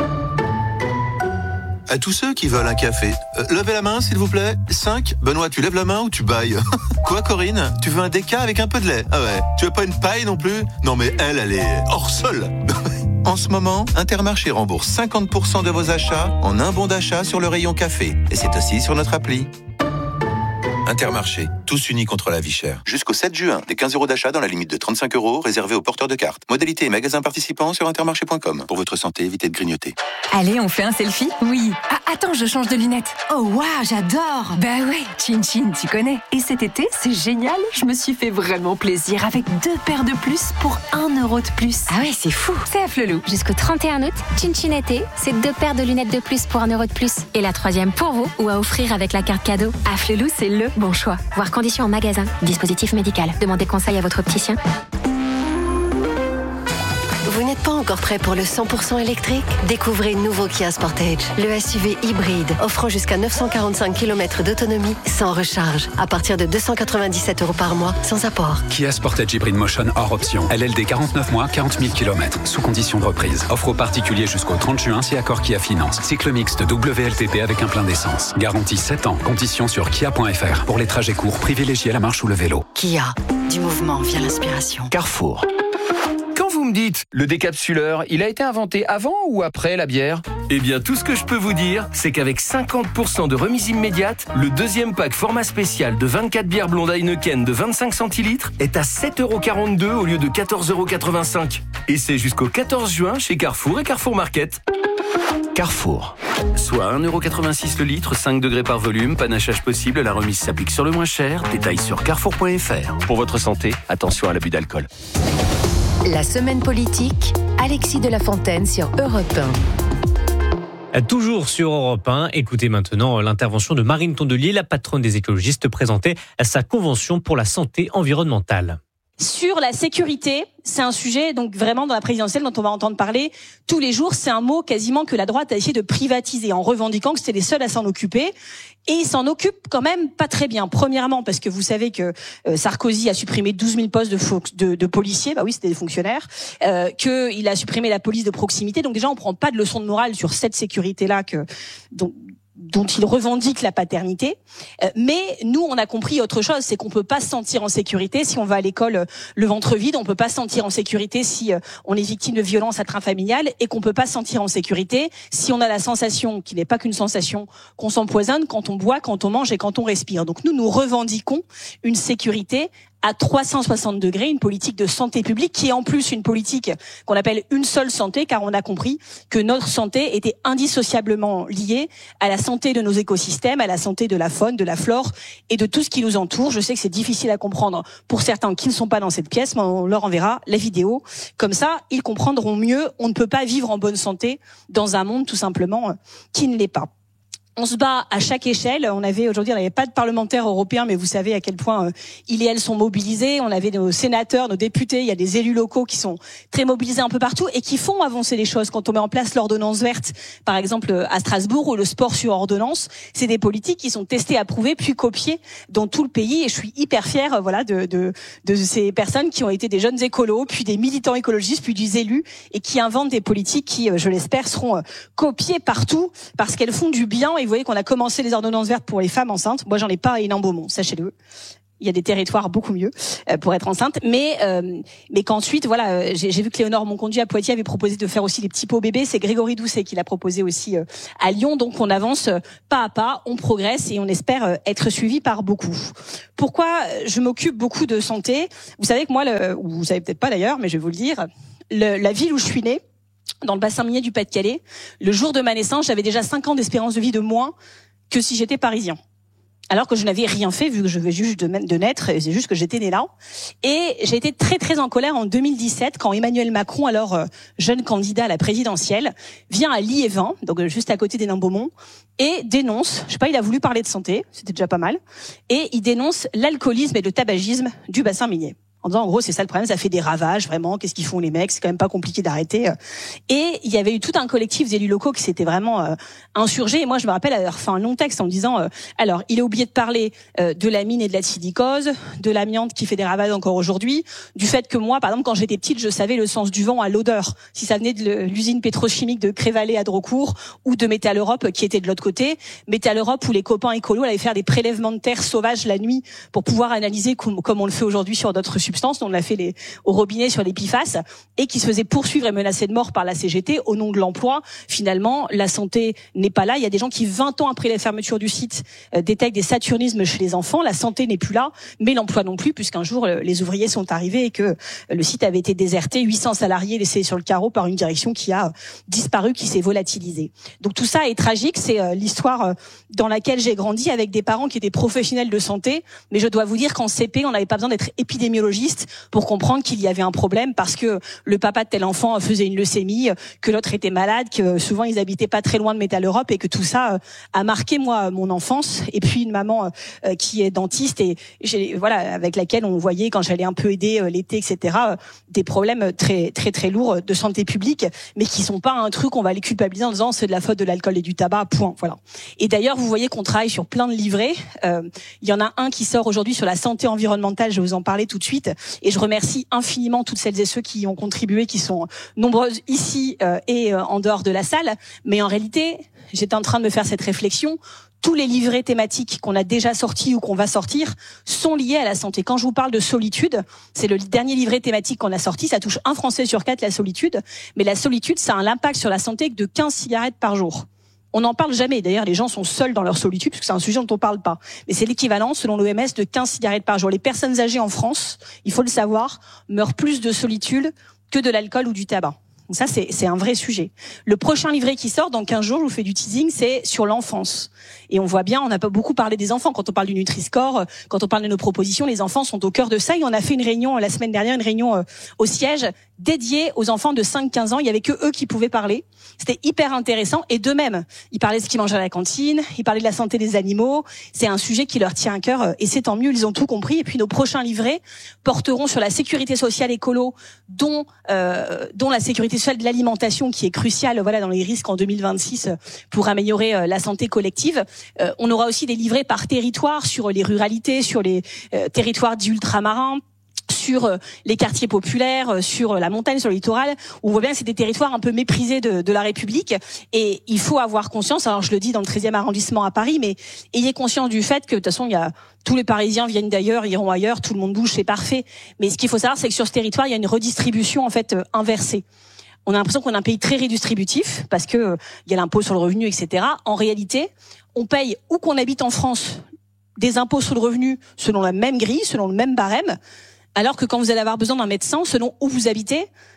À tous ceux qui veulent un café, euh, levez la main s'il vous plaît. cinq. Benoît, tu lèves la main ou tu bailles? Quoi Corinne? Tu veux un déca avec un peu de lait? Ah ouais. Tu veux pas une paille non plus? Non mais elle, elle est hors sol. En ce moment, Intermarché rembourse cinquante pour cent de vos achats en un bon d'achat sur le rayon café. Et c'est aussi sur notre appli. Intermarché, tous unis contre la vie chère. Jusqu'au sept juin, des quinze euros d'achat dans la limite de trente-cinq euros réservés aux porteurs de cartes. Modalité et magasins participants sur intermarché point com. Pour votre santé, évitez de grignoter. Allez, on fait un selfie? Oui. Ah, attends, je change de lunettes. Oh, waouh, j'adore. Bah ouais, Chin Chin, tu connais. Et cet été, c'est génial. Je me suis fait vraiment plaisir avec deux paires de plus pour un euro de plus. Ah ouais, c'est fou. C'est à Flelou. Jusqu'au trente et un août, Chin Chin été, c'est deux paires de lunettes de plus pour un euro de plus. Et la troisième pour vous, ou à offrir avec la carte cadeau. À Flelou, c'est le bon choix. Voir conditions en magasin. Dispositif médical. Demandez conseil à votre opticien. Vous n'êtes pas encore prêt pour le cent pour cent électrique? Découvrez nouveau Kia Sportage, le S U V hybride, offrant jusqu'à neuf cent quarante-cinq kilomètres d'autonomie sans recharge, à partir de deux cent quatre-vingt-dix-sept euros par mois, sans apport. Kia Sportage Hybrid Motion hors option. L L D quarante-neuf mois, quarante mille kilomètres, sous condition de reprise. Offre aux particuliers jusqu'au trente juin si accord Kia Finance. Cycle mixte W L T P avec un plein d'essence. Garantie sept ans. Conditions sur kia point f r. Pour les trajets courts, privilégiez la marche ou le vélo. Kia, du mouvement vient l'inspiration. Carrefour. Quand vous me dites, le décapsuleur, il a été inventé avant ou après la bière? Eh bien, tout ce que je peux vous dire, c'est qu'avec cinquante pour cent de remise immédiate, le deuxième pack format spécial de vingt-quatre bières blondes Heineken de vingt-cinq centilitres est à sept euros quarante-deux au lieu de quatorze euros quatre-vingt-cinq. Et c'est jusqu'au quatorze juin chez Carrefour et Carrefour Market. Carrefour. Soit un euro quatre-vingt-six le litre, cinq degrés par volume, panachage possible, la remise s'applique sur le moins cher. Détails sur carrefour point f r. Pour votre santé, attention à l'abus d'alcool. La semaine politique, Alexis de la Fontaine sur Europe un. Toujours sur Europe un, écoutez maintenant l'intervention de Marine Tondelier, la patronne des écologistes, présentait sa convention pour la santé environnementale. Sur la sécurité, c'est un sujet donc vraiment dans la présidentielle dont on va entendre parler tous les jours. C'est un mot quasiment que la droite a essayé de privatiser en revendiquant que c'était les seuls à s'en occuper. Et ils s'en occupent quand même pas très bien. Premièrement, parce que vous savez que euh, Sarkozy a supprimé douze mille postes de, fo- de, de policiers, bah oui, c'était des fonctionnaires, euh, qu'il a supprimé la police de proximité. Donc déjà, on prend pas de leçon de morale sur cette sécurité-là que dont, dont il revendique la paternité. Euh, mais nous, on a compris autre chose, c'est qu'on peut pas se sentir en sécurité si on va à l'école euh, le ventre vide, on peut pas se sentir en sécurité si euh, on est victime de violences intrafamiliales, et qu'on peut pas se sentir en sécurité si on a la sensation, qui n'est pas qu'une sensation, qu'on s'empoisonne quand on boit, quand on mange et quand on respire. Donc nous, nous revendiquons une sécurité à trois cent soixante degrés, une politique de santé publique qui est en plus une politique qu'on appelle une seule santé, car on a compris que notre santé était indissociablement liée à la santé de nos écosystèmes, à la santé de la faune, de la flore et de tout ce qui nous entoure. Je sais que c'est difficile à comprendre pour certains qui ne sont pas dans cette pièce, mais on leur enverra la vidéo. Comme ça, ils comprendront mieux. On ne peut pas vivre en bonne santé dans un monde tout simplement qui ne l'est pas. On se bat à chaque échelle. On avait aujourd'hui, on n'avait pas de parlementaires européens, mais vous savez à quel point euh, ils et elles sont mobilisés. On avait nos sénateurs, nos députés. Il y a des élus locaux qui sont très mobilisés un peu partout et qui font avancer les choses. Quand on met en place l'ordonnance verte, par exemple à Strasbourg, ou le sport sur ordonnance, c'est des politiques qui sont testées, approuvées, puis copiées dans tout le pays. Et je suis hyper fière, voilà, de de de ces personnes qui ont été des jeunes écolos, puis des militants écologistes, puis des élus, et qui inventent des politiques qui, je l'espère, seront copiées partout parce qu'elles font du bien. Et vous voyez qu'on a commencé les ordonnances vertes pour les femmes enceintes. Moi, j'en ai pas à Hénin-Beaumont, sachez-le. Il y a des territoires beaucoup mieux euh, pour être enceinte, mais euh, mais qu'ensuite, voilà, euh, j'ai, j'ai vu que Léonore Monconduit à Poitiers avait proposé de faire aussi les petits pots bébés. C'est Grégory Doucet qui l'a proposé aussi euh, à Lyon. Donc on avance euh, pas à pas, on progresse et on espère euh, être suivi par beaucoup. Pourquoi je m'occupe beaucoup de santé ? Vous savez que moi, le, ou vous savez peut-être pas d'ailleurs, mais je vais vous le dire, le, la ville où je suis née, dans le bassin minier du Pas-de-Calais, le jour de ma naissance, j'avais déjà cinq ans d'espérance de vie de moins que si j'étais parisien. Alors que je n'avais rien fait, vu que je venais juste de, de naître, et c'est juste que j'étais née là. Et j'ai été très très en colère en deux mille dix-sept, quand Emmanuel Macron, alors euh, jeune candidat à la présidentielle, vient à Liévin, donc euh, juste à côté d'Hénin-Beaumont, et dénonce, je sais pas, il a voulu parler de santé, c'était déjà pas mal, et il dénonce l'alcoolisme et le tabagisme du bassin minier. En disant, en gros, c'est ça le problème, ça fait des ravages, vraiment, qu'est-ce qu'ils font les mecs, c'est quand même pas compliqué d'arrêter. Et il y avait eu tout un collectif d'élus locaux qui s'était vraiment euh, insurgé. Et moi, je me rappelle avoir fait un long texte en me disant, euh, alors, il a oublié de parler euh, de la mine et de la silicose, de l'amiante qui fait des ravages encore aujourd'hui, du fait que moi, par exemple, quand j'étais petite, je savais le sens du vent à l'odeur, si ça venait de l'usine pétrochimique de Crévalais à Drocourt ou de Métal Europe qui était de l'autre côté. Métal Europe où les copains écolos allaient faire des prélèvements de terre sauvages la nuit pour pouvoir analyser comme, comme on le fait aujourd'hui sur d'autres substances. On l'a fait les, au robinet sur les P F A S, et qui se faisait poursuivre et menacer de mort par la C G T au nom de l'emploi. Finalement, la santé n'est pas là. Il y a des gens qui, vingt ans après la fermeture du site, euh, détectent des saturnismes chez les enfants. La santé n'est plus là, mais l'emploi non plus, puisqu'un jour, euh, les ouvriers sont arrivés et que euh, le site avait été déserté, huit cents salariés laissés sur le carreau par une direction qui a euh, disparu, qui s'est volatilisée. Donc tout ça est tragique. C'est euh, l'histoire euh, dans laquelle j'ai grandi, avec des parents qui étaient professionnels de santé. Mais je dois vous dire qu'en C P, on n'avait pas besoin d'être épidémiologiste pour comprendre qu'il y avait un problème, parce que le papa de tel enfant faisait une leucémie, que l'autre était malade, que souvent ils habitaient pas très loin de Métal Europe, et que tout ça a marqué moi mon enfance. Et puis une maman qui est dentiste et j'ai, voilà, avec laquelle on voyait, quand j'allais un peu aider l'été, et cetera, des problèmes très très très lourds de santé publique, mais qui sont pas un truc on va les culpabiliser en disant c'est de la faute de l'alcool et du tabac, point. Voilà. Et d'ailleurs, vous voyez qu'on travaille sur plein de livrets. Euh, il y en a un qui sort aujourd'hui sur la santé environnementale. Je vais vous en parler tout de suite. Et je remercie infiniment toutes celles et ceux qui ont contribué, qui sont nombreuses ici euh, et euh, en dehors de la salle. Mais en réalité, j'étais en train de me faire cette réflexion. Tous les livrets thématiques qu'on a déjà sortis ou qu'on va sortir sont liés à la santé. Quand je vous parle de solitude, c'est le dernier livret thématique qu'on a sorti. Ça touche un Français sur quatre, la solitude. Mais la solitude, ça a un impact sur la santé de quinze cigarettes par jour. On n'en parle jamais. D'ailleurs, les gens sont seuls dans leur solitude, parce que c'est un sujet dont on parle pas. Mais c'est l'équivalent, selon l'O M S, de quinze cigarettes par jour. Les personnes âgées en France, il faut le savoir, meurent plus de solitude que de l'alcool ou du tabac. Donc ça, c'est, c'est un vrai sujet. Le prochain livret qui sort dans quinze jours, je vous fais du teasing, c'est sur l'enfance. Et on voit bien, on n'a pas beaucoup parlé des enfants. Quand on parle du Nutri-Score, quand on parle de nos propositions, les enfants sont au cœur de ça. Et on a fait une réunion la semaine dernière, une réunion au siège dédiée aux enfants de cinq à quinze ans. Il y avait que eux qui pouvaient parler. C'était hyper intéressant. Et d'eux-mêmes, ils parlaient de ce qu'ils mangeaient à la cantine, ils parlaient de la santé des animaux. C'est un sujet qui leur tient à cœur et c'est tant mieux, ils ont tout compris. Et puis nos prochains livrets porteront sur la sécurité sociale écolo, dont euh, dont la sécurité sociale de l'alimentation, qui est cruciale, voilà, dans les risques en deux mille vingt-six pour améliorer euh, la santé collective. Euh, on aura aussi des livrets par territoire, sur les ruralités, sur les euh, territoires dits ultramarins, sur les quartiers populaires, sur la montagne, sur le littoral, où on voit bien que c'est des territoires un peu méprisés de, de la République. Et il faut avoir conscience, alors je le dis dans le treizième arrondissement à Paris, mais ayez conscience du fait que de toute façon, il y a tous les Parisiens viennent d'ailleurs, iront ailleurs, tout le monde bouge, c'est parfait. Mais ce qu'il faut savoir, c'est que sur ce territoire, il y a une redistribution en fait inversée. On a l'impression qu'on a un pays très redistributif, parce que euh, il y a l'impôt sur le revenu, et cetera. En réalité, on paye, où qu'on habite en France, des impôts sur le revenu selon la même grille, selon le même barème, alors que quand vous allez avoir besoin d'un médecin, selon où vous habitez,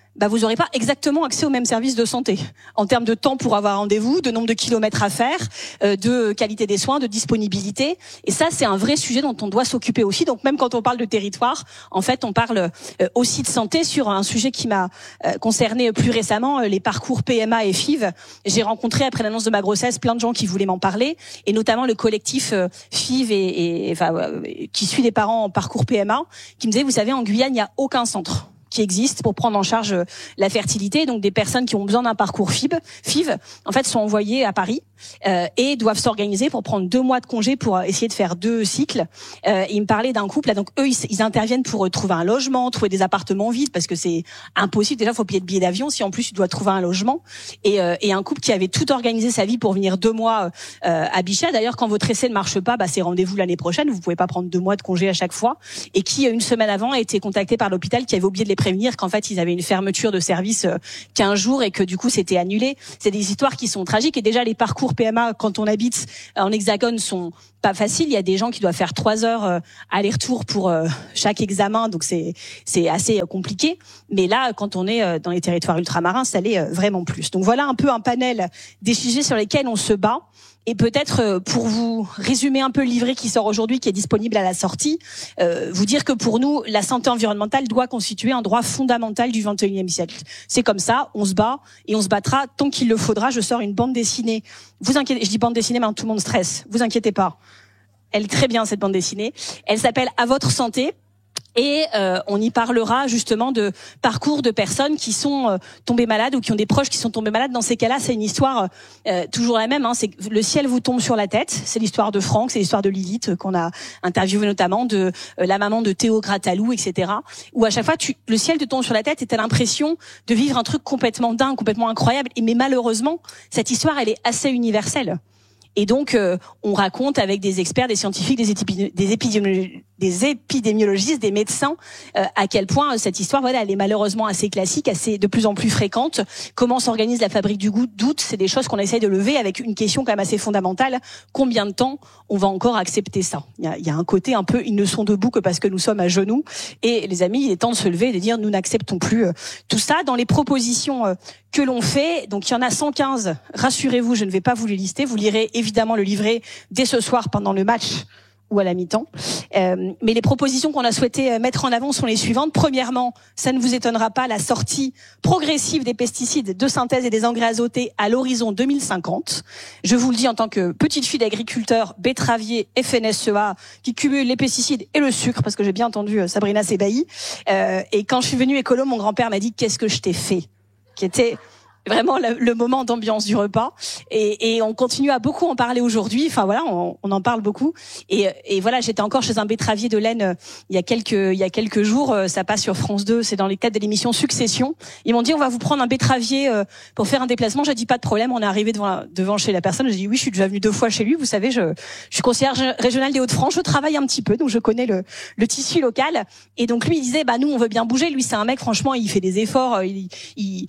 bah vous n'aurez pas exactement accès aux mêmes services de santé en termes de temps pour avoir rendez-vous, de nombre de kilomètres à faire, euh, de qualité des soins, de disponibilité. Et ça, c'est un vrai sujet dont on doit s'occuper aussi. Donc même quand on parle de territoire, en fait, on parle euh, aussi de santé sur un sujet qui m'a euh, concerné plus récemment, euh, les parcours P M A et F I V. J'ai rencontré après l'annonce de ma grossesse plein de gens qui voulaient m'en parler, et notamment le collectif euh, F I V et, et enfin euh, qui suit les parents en parcours P M A, qui me disait, vous savez, en Guyane, il n'y a aucun centre qui existe pour prendre en charge la fertilité. Donc des personnes qui ont besoin d'un parcours F I V, F I V en fait, sont envoyées à Paris euh, et doivent s'organiser pour prendre deux mois de congé pour essayer de faire deux cycles. Euh, ils me parlaient d'un couple, là, donc eux, ils, ils interviennent pour trouver un logement, trouver des appartements vides, parce que c'est impossible. Déjà, il faut payer de billets d'avion, si en plus tu dois trouver un logement. Et, euh, et un couple qui avait tout organisé sa vie pour venir deux mois euh, à Bichat. D'ailleurs, quand votre essai ne marche pas, bah, c'est rendez-vous l'année prochaine. Vous pouvez pas prendre deux mois de congé à chaque fois. Et qui, une semaine avant, a été contacté par l'hôpital qui avait oublié de les prévenir qu'en fait ils avaient une fermeture de service euh, quinze jours et que du coup c'était annulé. C'est des histoires qui sont tragiques, et déjà les parcours P M A quand on habite en Hexagone sont pas faciles. Il y a des gens qui doivent faire trois heures euh, aller-retour pour euh, chaque examen, donc c'est c'est assez euh, compliqué. Mais là, quand on est euh, dans les territoires ultramarins, ça l'est euh, vraiment plus. Donc voilà un peu un panel des sujets sur lesquels on se bat. Et peut-être pour vous résumer un peu le livret qui sort aujourd'hui, qui est disponible à la sortie, euh, vous dire que pour nous, la santé environnementale doit constituer un droit fondamental du vingt et unième siècle. C'est comme ça, on se bat et on se battra tant qu'il le faudra. Je sors une bande dessinée. Vous inquiétez, je dis bande dessinée, mais tout le monde stresse. Vous inquiétez pas. Elle est très bien, cette bande dessinée. Elle s'appelle À votre santé. Et euh, on y parlera justement de parcours de personnes qui sont euh, tombées malades ou qui ont des proches qui sont tombés malades. Dans ces cas-là, c'est une histoire euh, toujours la même. Hein, c'est que le ciel vous tombe sur la tête. C'est l'histoire de Franck, c'est l'histoire de Lilith euh, qu'on a interviewé notamment, de euh, la maman de Théo Gratalou, et cetera. Où à chaque fois, tu, le ciel te tombe sur la tête et t'as l'impression de vivre un truc complètement dingue, complètement incroyable. Et mais malheureusement, cette histoire, elle est assez universelle. Et donc, euh, on raconte avec des experts, des scientifiques, des, épi- des, épidémiologistes, des épidémiologistes, des médecins, euh, à quel point cette histoire, voilà, elle est malheureusement assez classique, assez de plus en plus fréquente. Comment s'organise la fabrique du doute? C'est des choses qu'on essaye de lever avec une question quand même assez fondamentale. Combien de temps on va encore accepter ça? Il y a, il y a un côté un peu, ils ne sont debout que parce que nous sommes à genoux. Et les amis, il est temps de se lever et de dire, nous n'acceptons plus euh, tout ça. Dans les propositions euh, que l'on fait, donc il y en a cent quinze. Rassurez-vous, je ne vais pas vous les lister. Vous lirez évidemment le livret dès ce soir pendant le match ou à la mi-temps. Euh, mais les propositions qu'on a souhaité mettre en avant sont les suivantes. Premièrement, ça ne vous étonnera pas, la sortie progressive des pesticides de synthèse et des engrais azotés à l'horizon deux mille cinquante. Je vous le dis en tant que petite fille d'agriculteur, betteravier, F N S E A, qui cumule les pesticides et le sucre, parce que j'ai bien entendu Sabrina Sebaï. Euh, et quand je suis venue écolo, mon grand-père m'a dit « Qu'est-ce que je t'ai fait ?» qui était vraiment le, le moment d'ambiance du repas, et, et on continue à beaucoup en parler aujourd'hui. Enfin voilà, on, on en parle beaucoup. Et, et voilà, j'étais encore chez un betteravier de l'Aisne euh, il y a quelques il y a quelques jours. Euh, ça passe sur France deux. C'est dans le cadre de l'émission Succession. Ils m'ont dit, on va vous prendre un betteravier euh, pour faire un déplacement. J'ai dit pas de problème. On est arrivé devant devant chez la personne. J'ai dit oui, je suis déjà venue deux fois chez lui. Vous savez, je, je suis conseillère régionale des Hauts-de-France. Je travaille un petit peu, donc je connais le, le tissu local. Et donc lui, il disait, bah nous, on veut bien bouger. Lui, c'est un mec, franchement, il fait des efforts. Il, il,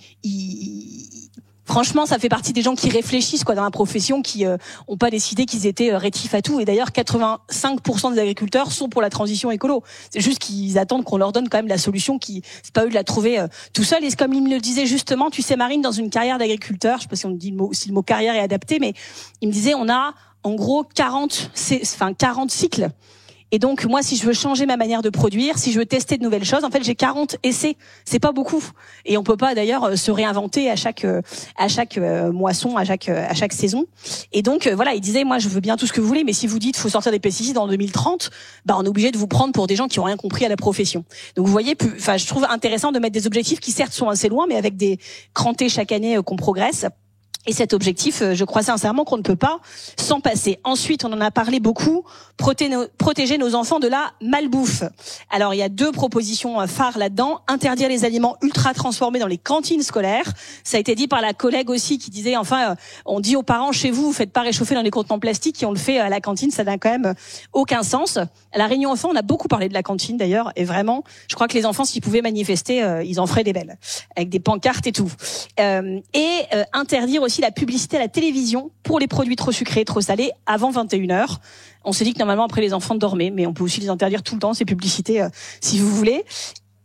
il Franchement, ça fait partie des gens qui réfléchissent quoi dans la profession, qui euh, ont pas décidé qu'ils étaient euh, rétifs à tout. Et d'ailleurs, quatre-vingt-cinq pour cent des agriculteurs sont pour la transition écolo. C'est juste qu'ils attendent qu'on leur donne quand même la solution, qui c'est pas eux de la trouver euh, tout seul. Et comme il me le disait justement, tu sais Marine, dans une carrière d'agriculteur, je sais pas si on dit le mot, si le mot carrière est adapté, mais il me disait on a en gros quarante, enfin quarante cycles. Et donc, moi, si je veux changer ma manière de produire, si je veux tester de nouvelles choses, en fait, j'ai quarante essais. C'est pas beaucoup. Et on peut pas, d'ailleurs, se réinventer à chaque, à chaque moisson, à chaque, à chaque saison. Et donc, voilà, il disait, moi, je veux bien tout ce que vous voulez, mais si vous dites, faut sortir des pesticides en deux mille trente, bah, on est obligé de vous prendre pour des gens qui ont rien compris à la profession. Donc, vous voyez, enfin, je trouve intéressant de mettre des objectifs qui, certes, sont assez loin, mais avec des crantés chaque année qu'on progresse. Et cet objectif, je crois sincèrement qu'on ne peut pas s'en passer. Ensuite, on en a parlé beaucoup, protéger nos enfants de la malbouffe. Alors, il y a deux propositions phares là-dedans. Interdire les aliments ultra transformés dans les cantines scolaires. Ça a été dit par la collègue aussi qui disait, enfin, on dit aux parents, chez vous, vous faites pas réchauffer dans les contenants plastiques, et on le fait à la cantine, ça n'a quand même aucun sens. À la réunion enfants, on a beaucoup parlé de la cantine d'ailleurs, et vraiment, je crois que les enfants, s'ils pouvaient manifester, euh, ils en feraient des belles, avec des pancartes et tout. Euh, et euh, interdire aussi aussi la publicité à la télévision pour les produits trop sucrés, trop salés, avant vingt et une heures. On s'est dit que normalement après les enfants dormaient, mais on peut aussi les interdire tout le temps, ces publicités, euh, si vous voulez.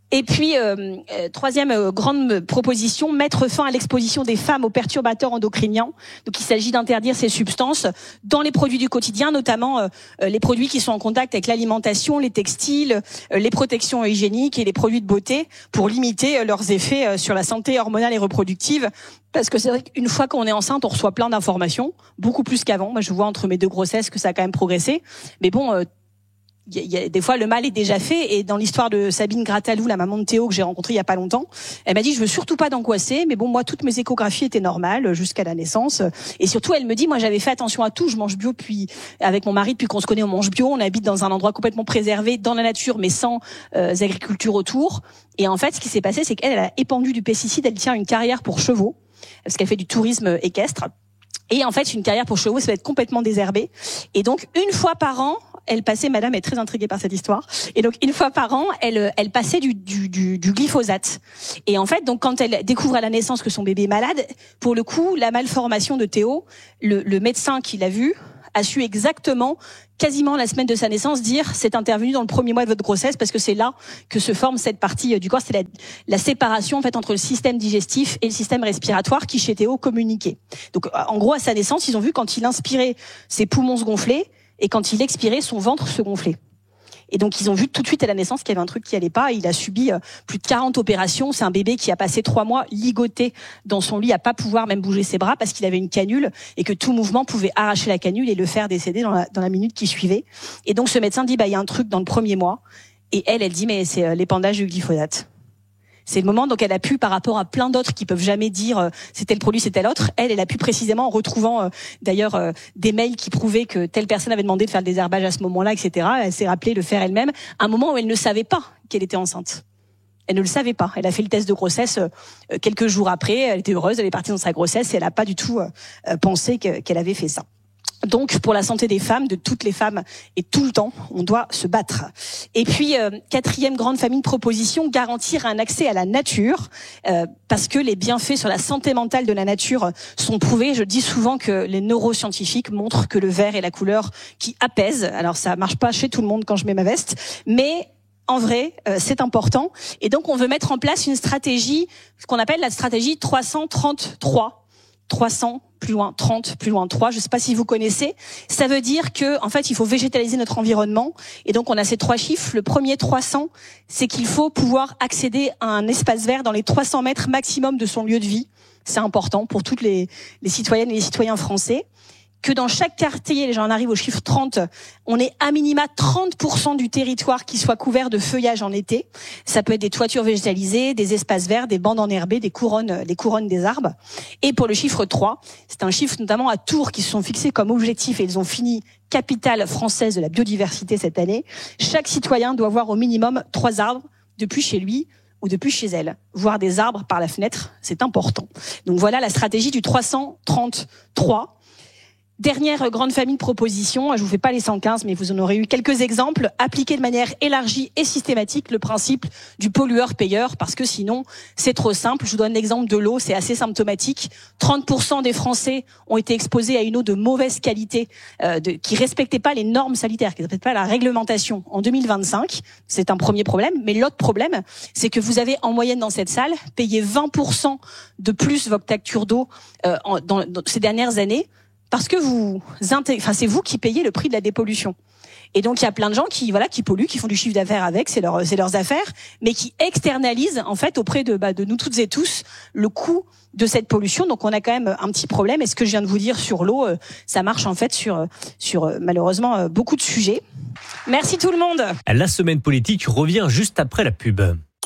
Et puis, euh, euh, troisième euh, grande proposition, mettre fin à l'exposition des femmes aux perturbateurs endocriniens. Donc, il s'agit d'interdire ces substances dans les produits du quotidien, notamment euh, les produits qui sont en contact avec l'alimentation, les textiles, euh, les protections hygiéniques et les produits de beauté, pour limiter euh, leurs effets euh, sur la santé hormonale et reproductive. Parce que c'est vrai qu'une fois qu'on est enceinte, on reçoit plein d'informations, beaucoup plus qu'avant. Moi, je vois entre mes deux grossesses que ça a quand même progressé. Mais bon... Euh, Il y, a, il y a des fois le mal est déjà fait, et dans l'histoire de Sabine Gratalou, la maman de Théo que j'ai rencontrée il y a pas longtemps, elle m'a dit je veux surtout pas d'angoisser, mais bon moi toutes mes échographies étaient normales jusqu'à la naissance, et surtout elle me dit moi j'avais fait attention à tout, je mange bio puis avec mon mari depuis qu'on se connaît on mange bio, on habite dans un endroit complètement préservé dans la nature mais sans euh, agriculture autour, et en fait ce qui s'est passé c'est qu'elle elle a épandu du pesticide, elle tient une carrière pour chevaux parce qu'elle fait du tourisme équestre. Et en fait, une carrière pour chevaux, ça va être complètement désherbé. Et donc, une fois par an, elle passait, madame est très intriguée par cette histoire, et donc une fois par an, elle, elle passait du, du, du, du glyphosate. Et en fait, donc quand elle découvre à la naissance que son bébé est malade, pour le coup, la malformation de Théo, le, le médecin qui l'a vu a su exactement, quasiment la semaine de sa naissance, dire c'est intervenu dans le premier mois de votre grossesse parce que c'est là que se forme cette partie du corps, c'est la, la séparation en fait entre le système digestif et le système respiratoire qui chez Théo communiquait. Donc en gros à sa naissance, ils ont vu quand il inspirait, ses poumons se gonflaient, et quand il expirait, son ventre se gonflait. Et donc ils ont vu tout de suite à la naissance qu'il y avait un truc qui allait pas. Il a subi euh, plus de quarante opérations. C'est un bébé qui a passé trois mois ligoté dans son lit à pas pouvoir même bouger ses bras parce qu'il avait une canule et que tout mouvement pouvait arracher la canule et le faire décéder dans la, dans la minute qui suivait. Et donc ce médecin dit bah il y a un truc dans le premier mois. Et elle, elle dit mais c'est euh, l'épandage du glyphosate. C'est le moment, donc elle a pu, par rapport à plein d'autres qui peuvent jamais dire euh, c'est tel produit, c'est tel autre, elle, elle a pu précisément, en retrouvant euh, d'ailleurs euh, des mails qui prouvaient que telle personne avait demandé de faire le désherbage à ce moment-là, et cetera. Elle s'est rappelé le faire elle-même, à un moment où elle ne savait pas qu'elle était enceinte. Elle ne le savait pas. Elle a fait le test de grossesse euh, quelques jours après, elle était heureuse, elle est partie dans sa grossesse, et elle n'a pas du tout euh, pensé que, qu'elle avait fait ça. Donc, pour la santé des femmes, de toutes les femmes, et tout le temps, on doit se battre. Et puis, euh, quatrième grande famille de propositions, garantir un accès à la nature, euh, parce que les bienfaits sur la santé mentale de la nature sont prouvés. Je dis souvent que les neuroscientifiques montrent que le vert est la couleur qui apaise. Alors, ça marche pas chez tout le monde quand je mets ma veste, mais en vrai, euh, c'est important. Et donc, on veut mettre en place une stratégie, ce qu'on appelle la stratégie trois cent trente-trois. trois cents plus loin trente, plus loin trois, je ne sais pas si vous connaissez. Ça veut dire que en fait, il faut végétaliser notre environnement, et donc on a ces trois chiffres. Le premier trois cents, c'est qu'il faut pouvoir accéder à un espace vert dans les trois cents mètres maximum de son lieu de vie. C'est important pour toutes les, les citoyennes et les citoyens français. Que dans chaque quartier, j'en arrive au chiffre trente, on ait à minima trente pour cent du territoire qui soit couvert de feuillage en été. Ça peut être des toitures végétalisées, des espaces verts, des bandes enherbées, des couronnes, des couronnes des arbres. Et pour le chiffre trois, c'est un chiffre notamment à Tours qui se sont fixés comme objectif, et ils ont fini capitale française de la biodiversité cette année. Chaque citoyen doit voir au minimum trois arbres depuis chez lui ou depuis chez elle. Voir des arbres par la fenêtre, c'est important. Donc voilà la stratégie du trois cent trente-trois. Dernière grande famille de propositions, je vous fais pas les cent quinze, mais vous en aurez eu quelques exemples. Appliquer de manière élargie et systématique le principe du pollueur-payeur, parce que sinon, c'est trop simple. Je vous donne l'exemple de l'eau, c'est assez symptomatique. trente pour cent des Français ont été exposés à une eau de mauvaise qualité, euh, de, qui respectait pas les normes sanitaires, qui respectait pas la réglementation en deux mille vingt-cinq. C'est un premier problème. Mais l'autre problème, c'est que vous avez en moyenne dans cette salle payé vingt pour cent de plus votre facture d'eau euh, en, dans, dans ces dernières années. Parce que vous, enfin, c'est vous qui payez le prix de la dépollution. Et donc, il y a plein de gens qui, voilà, qui polluent, qui font du chiffre d'affaires avec, c'est leur, c'est leurs affaires, mais qui externalisent, en fait, auprès de, bah, de nous toutes et tous, le coût de cette pollution. Donc, on a quand même un petit problème. Et ce que je viens de vous dire sur l'eau, ça marche, en fait, sur, sur, malheureusement, beaucoup de sujets. Merci tout le monde. La semaine politique revient juste après la pub.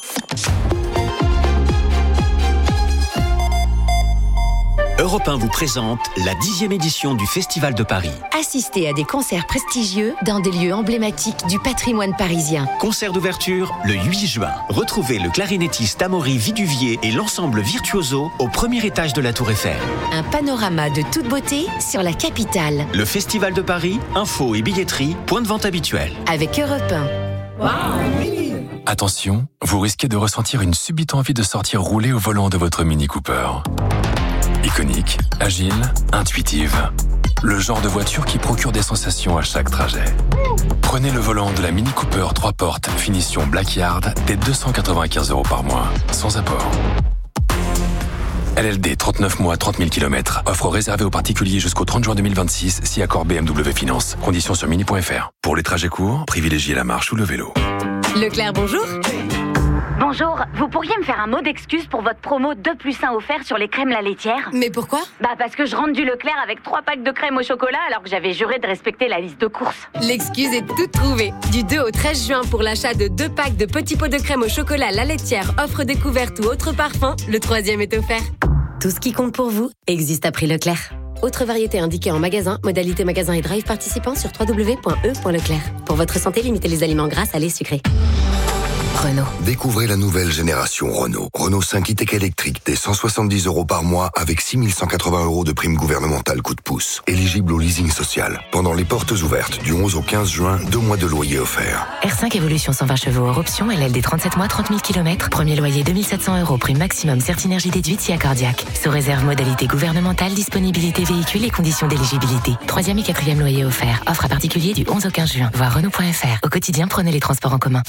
Europe un vous présente la dixième édition du Festival de Paris. Assistez à des concerts prestigieux dans des lieux emblématiques du patrimoine parisien. Concert d'ouverture le huit juin. Retrouvez le clarinettiste Amaury Viduvier et l'ensemble Virtuoso au premier étage de la Tour Eiffel. Un panorama de toute beauté sur la capitale. Le Festival de Paris, info et billetterie, point de vente habituel. Avec Europe un. Wow. Attention, vous risquez de ressentir une subite envie de sortir rouler au volant de votre Mini Cooper. Iconique, agile, intuitive. Le genre de voiture qui procure des sensations à chaque trajet. Prenez le volant de la Mini Cooper trois portes, finition Blackyard, dès deux cent quatre-vingt-quinze euros par mois, sans apport. L L D, trente-neuf mois, trente mille kilomètres. Offre réservée aux particuliers jusqu'au trente juin deux mille vingt-six, si accord B M W Finance. Conditions sur mini point f r. Pour les trajets courts, privilégiez la marche ou le vélo. Leclerc, bonjour. Bonjour, vous pourriez me faire un mot d'excuse pour votre promo deux plus un offert sur les crèmes la laitière? Mais pourquoi? Bah parce que je rentre du Leclerc avec trois packs de crème au chocolat alors que j'avais juré de respecter la liste de courses. L'excuse est toute trouvée. Du deux au treize juin, pour l'achat de deux packs de petits pots de crème au chocolat la laitière, offre découverte ou autre parfum, le troisième est offert. Tout ce qui compte pour vous existe à prix Leclerc. Autre variété indiquée en magasin, modalité magasin et drive participant sur w w w point e point leclerc. Pour votre santé, limitez les aliments gras, salés, sucrés. Renault. Découvrez la nouvelle génération Renault. Renault cinq e-Tech électrique dès cent soixante-dix euros par mois avec six mille cent quatre-vingts euros de prime gouvernementale coup de pouce. Éligible au leasing social. Pendant les portes ouvertes du onze au quinze juin, deux mois de loyer offerts. R cinq Evolution cent vingt chevaux hors option, L L D trente-sept mois, trente mille kilomètres. Premier loyer deux mille sept cents euros, prime maximum Certinergie déduite si accordiaque. Sous réserve modalité gouvernementale, disponibilité véhicule et conditions d'éligibilité. Troisième et quatrième loyer offert. Offre à particulier du onze au quinze juin. Voir Renault point f r. Au quotidien, prenez les transports en commun.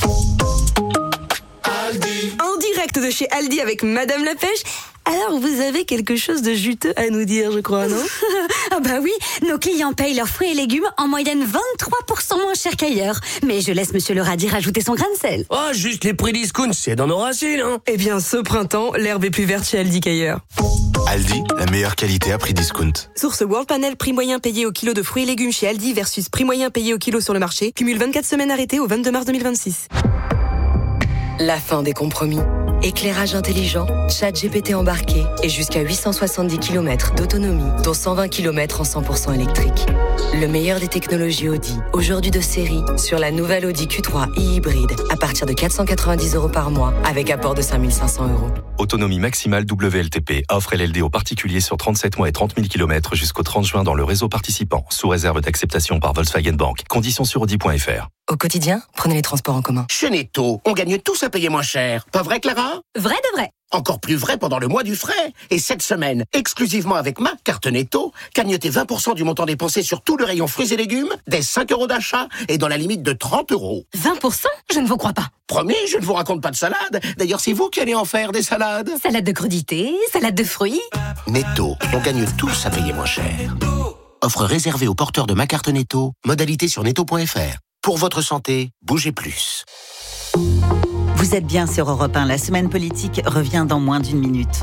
En direct de chez Aldi avec Madame la Pêche. Alors, vous avez quelque chose de juteux à nous dire, je crois, non? Ah bah oui, nos clients payent leurs fruits et légumes en moyenne vingt-trois pour cent moins cher qu'ailleurs. Mais je laisse Monsieur le radis rajouter son grain de sel. Oh, juste les prix discount, c'est dans nos racines, hein. Eh bien, ce printemps, l'herbe est plus verte chez Aldi qu'ailleurs. Aldi, la meilleure qualité à prix discount. Source World Panel, prix moyen payé au kilo de fruits et légumes chez Aldi versus prix moyen payé au kilo sur le marché. Cumule vingt-quatre semaines arrêtées au vingt-deux mars deux mille vingt-six. La fin des compromis. Éclairage intelligent, ChatGPT embarqué et jusqu'à huit cent soixante-dix kilomètres d'autonomie, dont cent vingt kilomètres en cent pour cent électrique. Le meilleur des technologies Audi, aujourd'hui de série, sur la nouvelle Audi Q trois e-hybride, à partir de quatre cent quatre-vingt-dix euros par mois, avec apport de cinq mille cinq cents euros. Autonomie maximale W L T P. Offre L L D aux particuliers sur trente-sept mois et trente mille kilomètres jusqu'au trente juin dans le réseau participant, sous réserve d'acceptation par Volkswagen Bank. Conditions sur audi point f r. Au quotidien, prenez les transports en commun. Chez Netto, on gagne tous à payer moins cher. Pas vrai, Clara? Vrai de vrai. Encore plus vrai pendant le mois du frais. Et cette semaine, exclusivement avec ma carte Netto, cagnotez vingt pour cent du montant dépensé sur tout le rayon fruits et légumes, dès cinq euros d'achat et dans la limite de trente euros. vingt pour cent? Je ne vous crois pas. Promis, je ne vous raconte pas de salade. D'ailleurs, c'est vous qui allez en faire des salades. Salade de crudités, salade de fruits. Netto, on gagne tous à payer moins cher. Offre réservée aux porteurs de ma carte Netto. Modalité sur netto point f r. Pour votre santé, bougez plus. Vous êtes bien sur Europe un. La semaine politique revient dans moins d'une minute.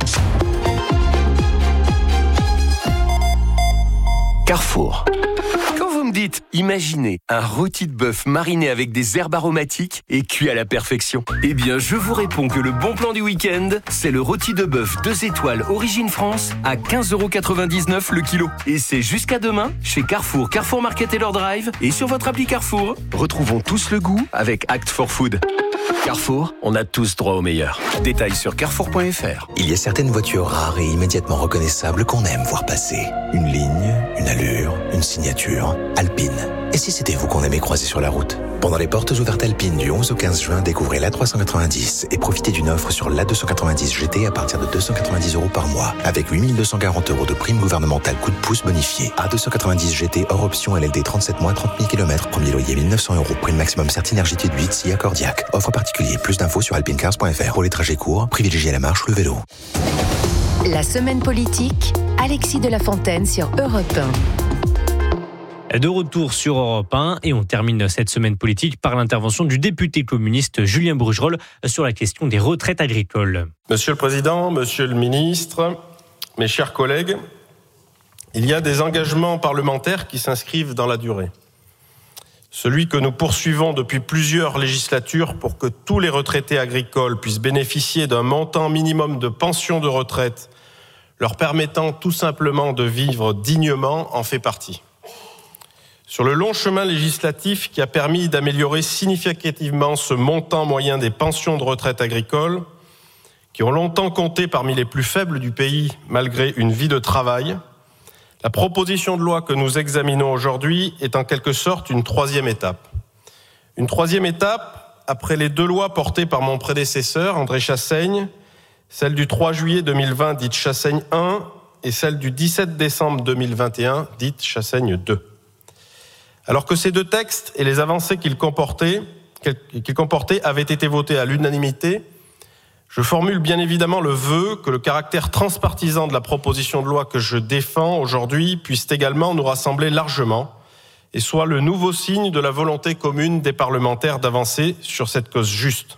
Carrefour. Quand vous me dites, imaginez un rôti de bœuf mariné avec des herbes aromatiques et cuit à la perfection, eh bien, je vous réponds que le bon plan du week-end, c'est le rôti de bœuf deux étoiles Origine France à quinze euros quatre-vingt-dix-neuf le kilo. Et c'est jusqu'à demain chez Carrefour, Carrefour Market et leur drive et sur votre appli Carrefour. Retrouvons tous le goût avec Act for Food. Carrefour, on a tous droit au meilleur. Détails sur carrefour point f r. Il y a certaines voitures rares et immédiatement reconnaissables qu'on aime voir passer. Une ligne, une allure, une signature. Alpine. Et si c'était vous qu'on aimait croiser sur la route? Pendant les portes ouvertes Alpine du onze au quinze juin, découvrez l'A trois cent quatre-vingt-dix et profitez d'une offre sur l'A deux cent quatre-vingt-dix G T à partir de deux cent quatre-vingt-dix euros par mois, avec huit mille deux cent quarante euros de prime gouvernementale coup de pouce bonifié. A deux cent quatre-vingt-dix G T hors option L L D trente-sept mois, trente mille kilomètres, premier loyer mille neuf cents euros, prime maximum Certinergie déduite si accordiaque. Offre particulier, plus d'infos sur alpinecars point f r. Pour les trajets courts, privilégiez la marche ou le vélo. La semaine politique, Alexis de la Fontaine sur Europe un. De retour sur Europe un et on termine cette semaine politique par l'intervention du député communiste Julien Brugerolles sur la question des retraites agricoles. Monsieur le Président, Monsieur le Ministre, mes chers collègues, il y a des engagements parlementaires qui s'inscrivent dans la durée. Celui que nous poursuivons depuis plusieurs législatures pour que tous les retraités agricoles puissent bénéficier d'un montant minimum de pension de retraite leur permettant tout simplement de vivre dignement en fait partie. Sur le long chemin législatif qui a permis d'améliorer significativement ce montant moyen des pensions de retraite agricoles, qui ont longtemps compté parmi les plus faibles du pays malgré une vie de travail, la proposition de loi que nous examinons aujourd'hui est en quelque sorte une troisième étape. Une troisième étape après les deux lois portées par mon prédécesseur, André Chassaigne, celle du trois juillet deux mille vingt dite Chassaigne un et celle du dix-sept décembre deux mille vingt et un, dite Chassaigne deux. Alors que ces deux textes et les avancées qu'ils comportaient, qu'ils comportaient avaient été votés à l'unanimité, je formule bien évidemment le vœu que le caractère transpartisan de la proposition de loi que je défends aujourd'hui puisse également nous rassembler largement et soit le nouveau signe de la volonté commune des parlementaires d'avancer sur cette cause juste.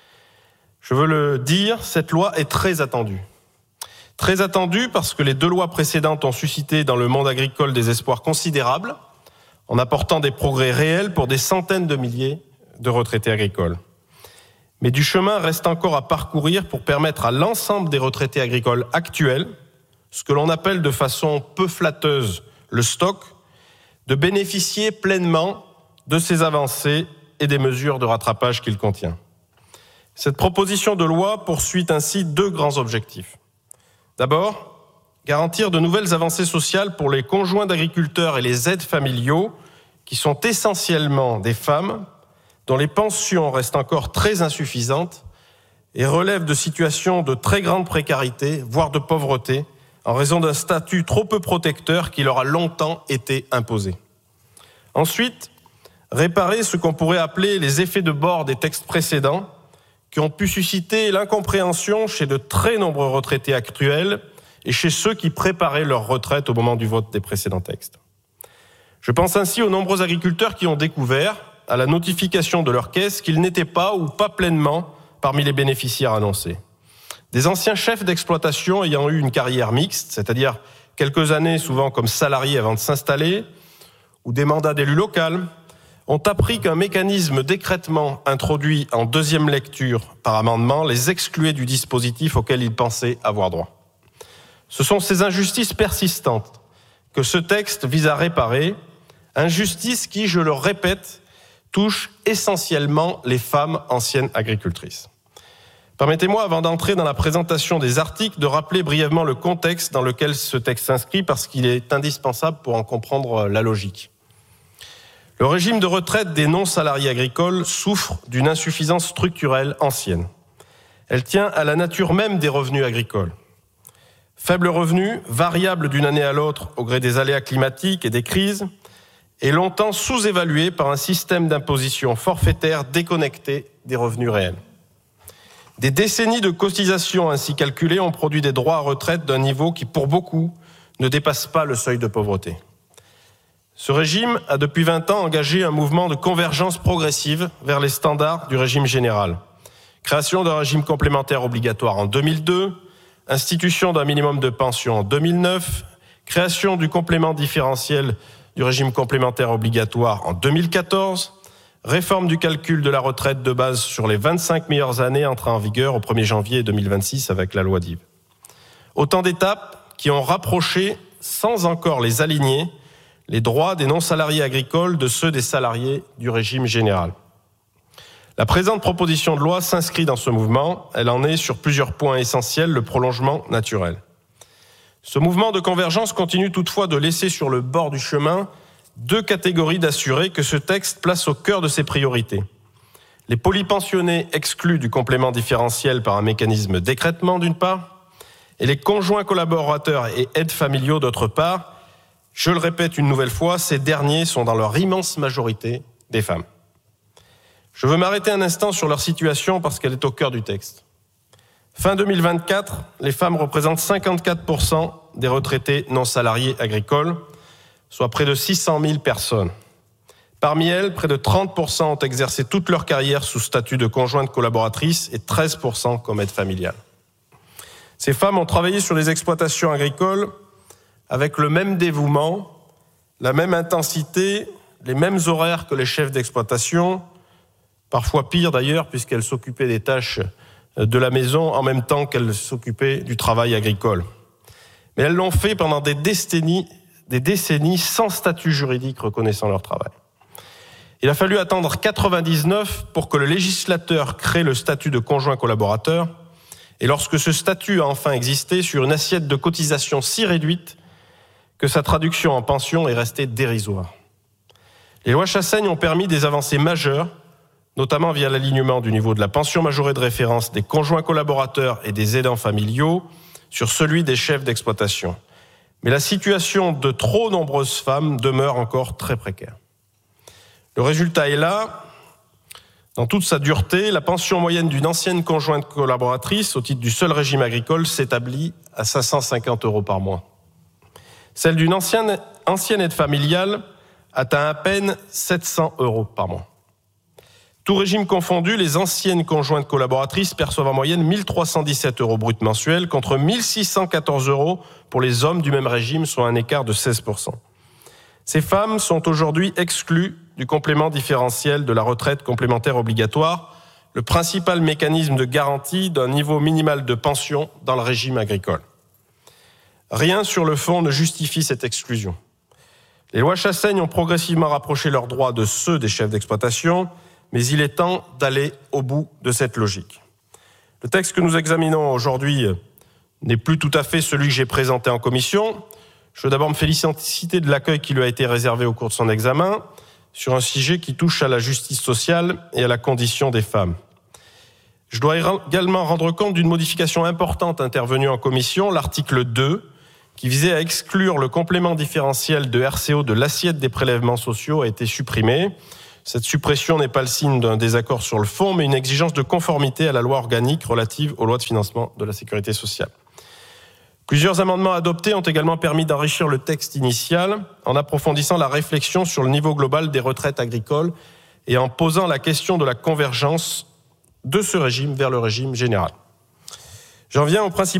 Je veux le dire, cette loi est très attendue. Très attendue parce que les deux lois précédentes ont suscité dans le monde agricole des espoirs considérables, en apportant des progrès réels pour des centaines de milliers de retraités agricoles. Mais du chemin reste encore à parcourir pour permettre à l'ensemble des retraités agricoles actuels, ce que l'on appelle de façon peu flatteuse le stock, de bénéficier pleinement de ces avancées et des mesures de rattrapage qu'il contient. Cette proposition de loi poursuit ainsi deux grands objectifs. D'abord, garantir de nouvelles avancées sociales pour les conjoints d'agriculteurs et les aides familiaux, qui sont essentiellement des femmes, dont les pensions restent encore très insuffisantes et relèvent de situations de très grande précarité, voire de pauvreté, en raison d'un statut trop peu protecteur qui leur a longtemps été imposé. Ensuite, réparer ce qu'on pourrait appeler les effets de bord des textes précédents, qui ont pu susciter l'incompréhension chez de très nombreux retraités actuels et chez ceux qui préparaient leur retraite au moment du vote des précédents textes. Je pense ainsi aux nombreux agriculteurs qui ont découvert, à la notification de leur caisse, qu'ils n'étaient pas ou pas pleinement parmi les bénéficiaires annoncés. Des anciens chefs d'exploitation ayant eu une carrière mixte, c'est-à-dire quelques années souvent comme salariés avant de s'installer, ou des mandats d'élu local, ont appris qu'un mécanisme d'écrêtement introduit en deuxième lecture par amendement les excluait du dispositif auquel ils pensaient avoir droit. Ce sont ces injustices persistantes que ce texte vise à réparer, injustices qui, je le répète, touchent essentiellement les femmes anciennes agricultrices. Permettez-moi, avant d'entrer dans la présentation des articles, de rappeler brièvement le contexte dans lequel ce texte s'inscrit parce qu'il est indispensable pour en comprendre la logique. Le régime de retraite des non-salariés agricoles souffre d'une insuffisance structurelle ancienne. Elle tient à la nature même des revenus agricoles. Faible revenu, variable d'une année à l'autre au gré des aléas climatiques et des crises, est longtemps sous-évalué par un système d'imposition forfaitaire déconnecté des revenus réels. Des décennies de cotisations ainsi calculées ont produit des droits à retraite d'un niveau qui, pour beaucoup, ne dépasse pas le seuil de pauvreté. Ce régime a depuis vingt ans engagé un mouvement de convergence progressive vers les standards du régime général. Création d'un régime complémentaire obligatoire en deux mille deux, institution d'un minimum de pension en deux mille neuf, création du complément différentiel du régime complémentaire obligatoire en deux mille quatorze, réforme du calcul de la retraite de base sur les vingt-cinq meilleures années entrant en vigueur au premier janvier deux mille vingt-six avec la loi D I V. Autant d'étapes qui ont rapproché, sans encore les aligner, les droits des non-salariés agricoles de ceux des salariés du régime général. La présente proposition de loi s'inscrit dans ce mouvement. Elle en est, sur plusieurs points essentiels, le prolongement naturel. Ce mouvement de convergence continue toutefois de laisser sur le bord du chemin deux catégories d'assurés que ce texte place au cœur de ses priorités. Les polypensionnés exclus du complément différentiel par un mécanisme d'écrêtement d'une part, et les conjoints collaborateurs et aides familiaux d'autre part. Je le répète une nouvelle fois, ces derniers sont dans leur immense majorité des femmes. Je veux m'arrêter un instant sur leur situation parce qu'elle est au cœur du texte. Fin deux mille vingt-quatre, les femmes représentent cinquante-quatre pour cent des retraités non salariés agricoles, soit près de six cent mille personnes. Parmi elles, près de trente pour cent ont exercé toute leur carrière sous statut de conjointe collaboratrice et treize pour cent comme aide familiale. Ces femmes ont travaillé sur les exploitations agricoles avec le même dévouement, la même intensité, les mêmes horaires que les chefs d'exploitation, parfois pire d'ailleurs puisqu'elles s'occupaient des tâches de la maison en même temps qu'elles s'occupaient du travail agricole. Mais elles l'ont fait pendant des décennies, des décennies sans statut juridique reconnaissant leur travail. Il a fallu attendre quatre-vingt-dix-neuf pour que le législateur crée le statut de conjoint collaborateur, et lorsque ce statut a enfin existé, sur une assiette de cotisation si réduite que sa traduction en pension est restée dérisoire. Les lois Chassaigne ont permis des avancées majeures, notamment via l'alignement du niveau de la pension majorée de référence des conjoints collaborateurs et des aidants familiaux sur celui des chefs d'exploitation. Mais la situation de trop nombreuses femmes demeure encore très précaire. Le résultat est là. Dans toute sa dureté, la pension moyenne d'une ancienne conjointe collaboratrice au titre du seul régime agricole s'établit à cinq cent cinquante euros par mois. Celle d'une ancienne, ancienne aide familiale atteint à peine sept cents euros par mois. Tout régime confondu, les anciennes conjointes collaboratrices perçoivent en moyenne mille trois cent dix-sept euros bruts mensuels contre mille six cent quatorze euros pour les hommes du même régime, soit un écart de seize pour cent. Ces femmes sont aujourd'hui exclues du complément différentiel de la retraite complémentaire obligatoire, le principal mécanisme de garantie d'un niveau minimal de pension dans le régime agricole. Rien sur le fond ne justifie cette exclusion. Les lois Chassaigne ont progressivement rapproché leurs droits de ceux des chefs d'exploitation, mais il est temps d'aller au bout de cette logique. Le texte que nous examinons aujourd'hui n'est plus tout à fait celui que j'ai présenté en commission. Je veux d'abord me féliciter de l'accueil qui lui a été réservé au cours de son examen sur un sujet qui touche à la justice sociale et à la condition des femmes. Je dois également rendre compte d'une modification importante intervenue en commission, l'article deux, qui visait à exclure le complément différentiel de R C O de l'assiette des prélèvements sociaux, a été supprimé. Cette suppression n'est pas le signe d'un désaccord sur le fond, mais une exigence de conformité à la loi organique relative aux lois de financement de la sécurité sociale. Plusieurs amendements adoptés ont également permis d'enrichir le texte initial en approfondissant la réflexion sur le niveau global des retraites agricoles et en posant la question de la convergence de ce régime vers le régime général. J'en viens au principal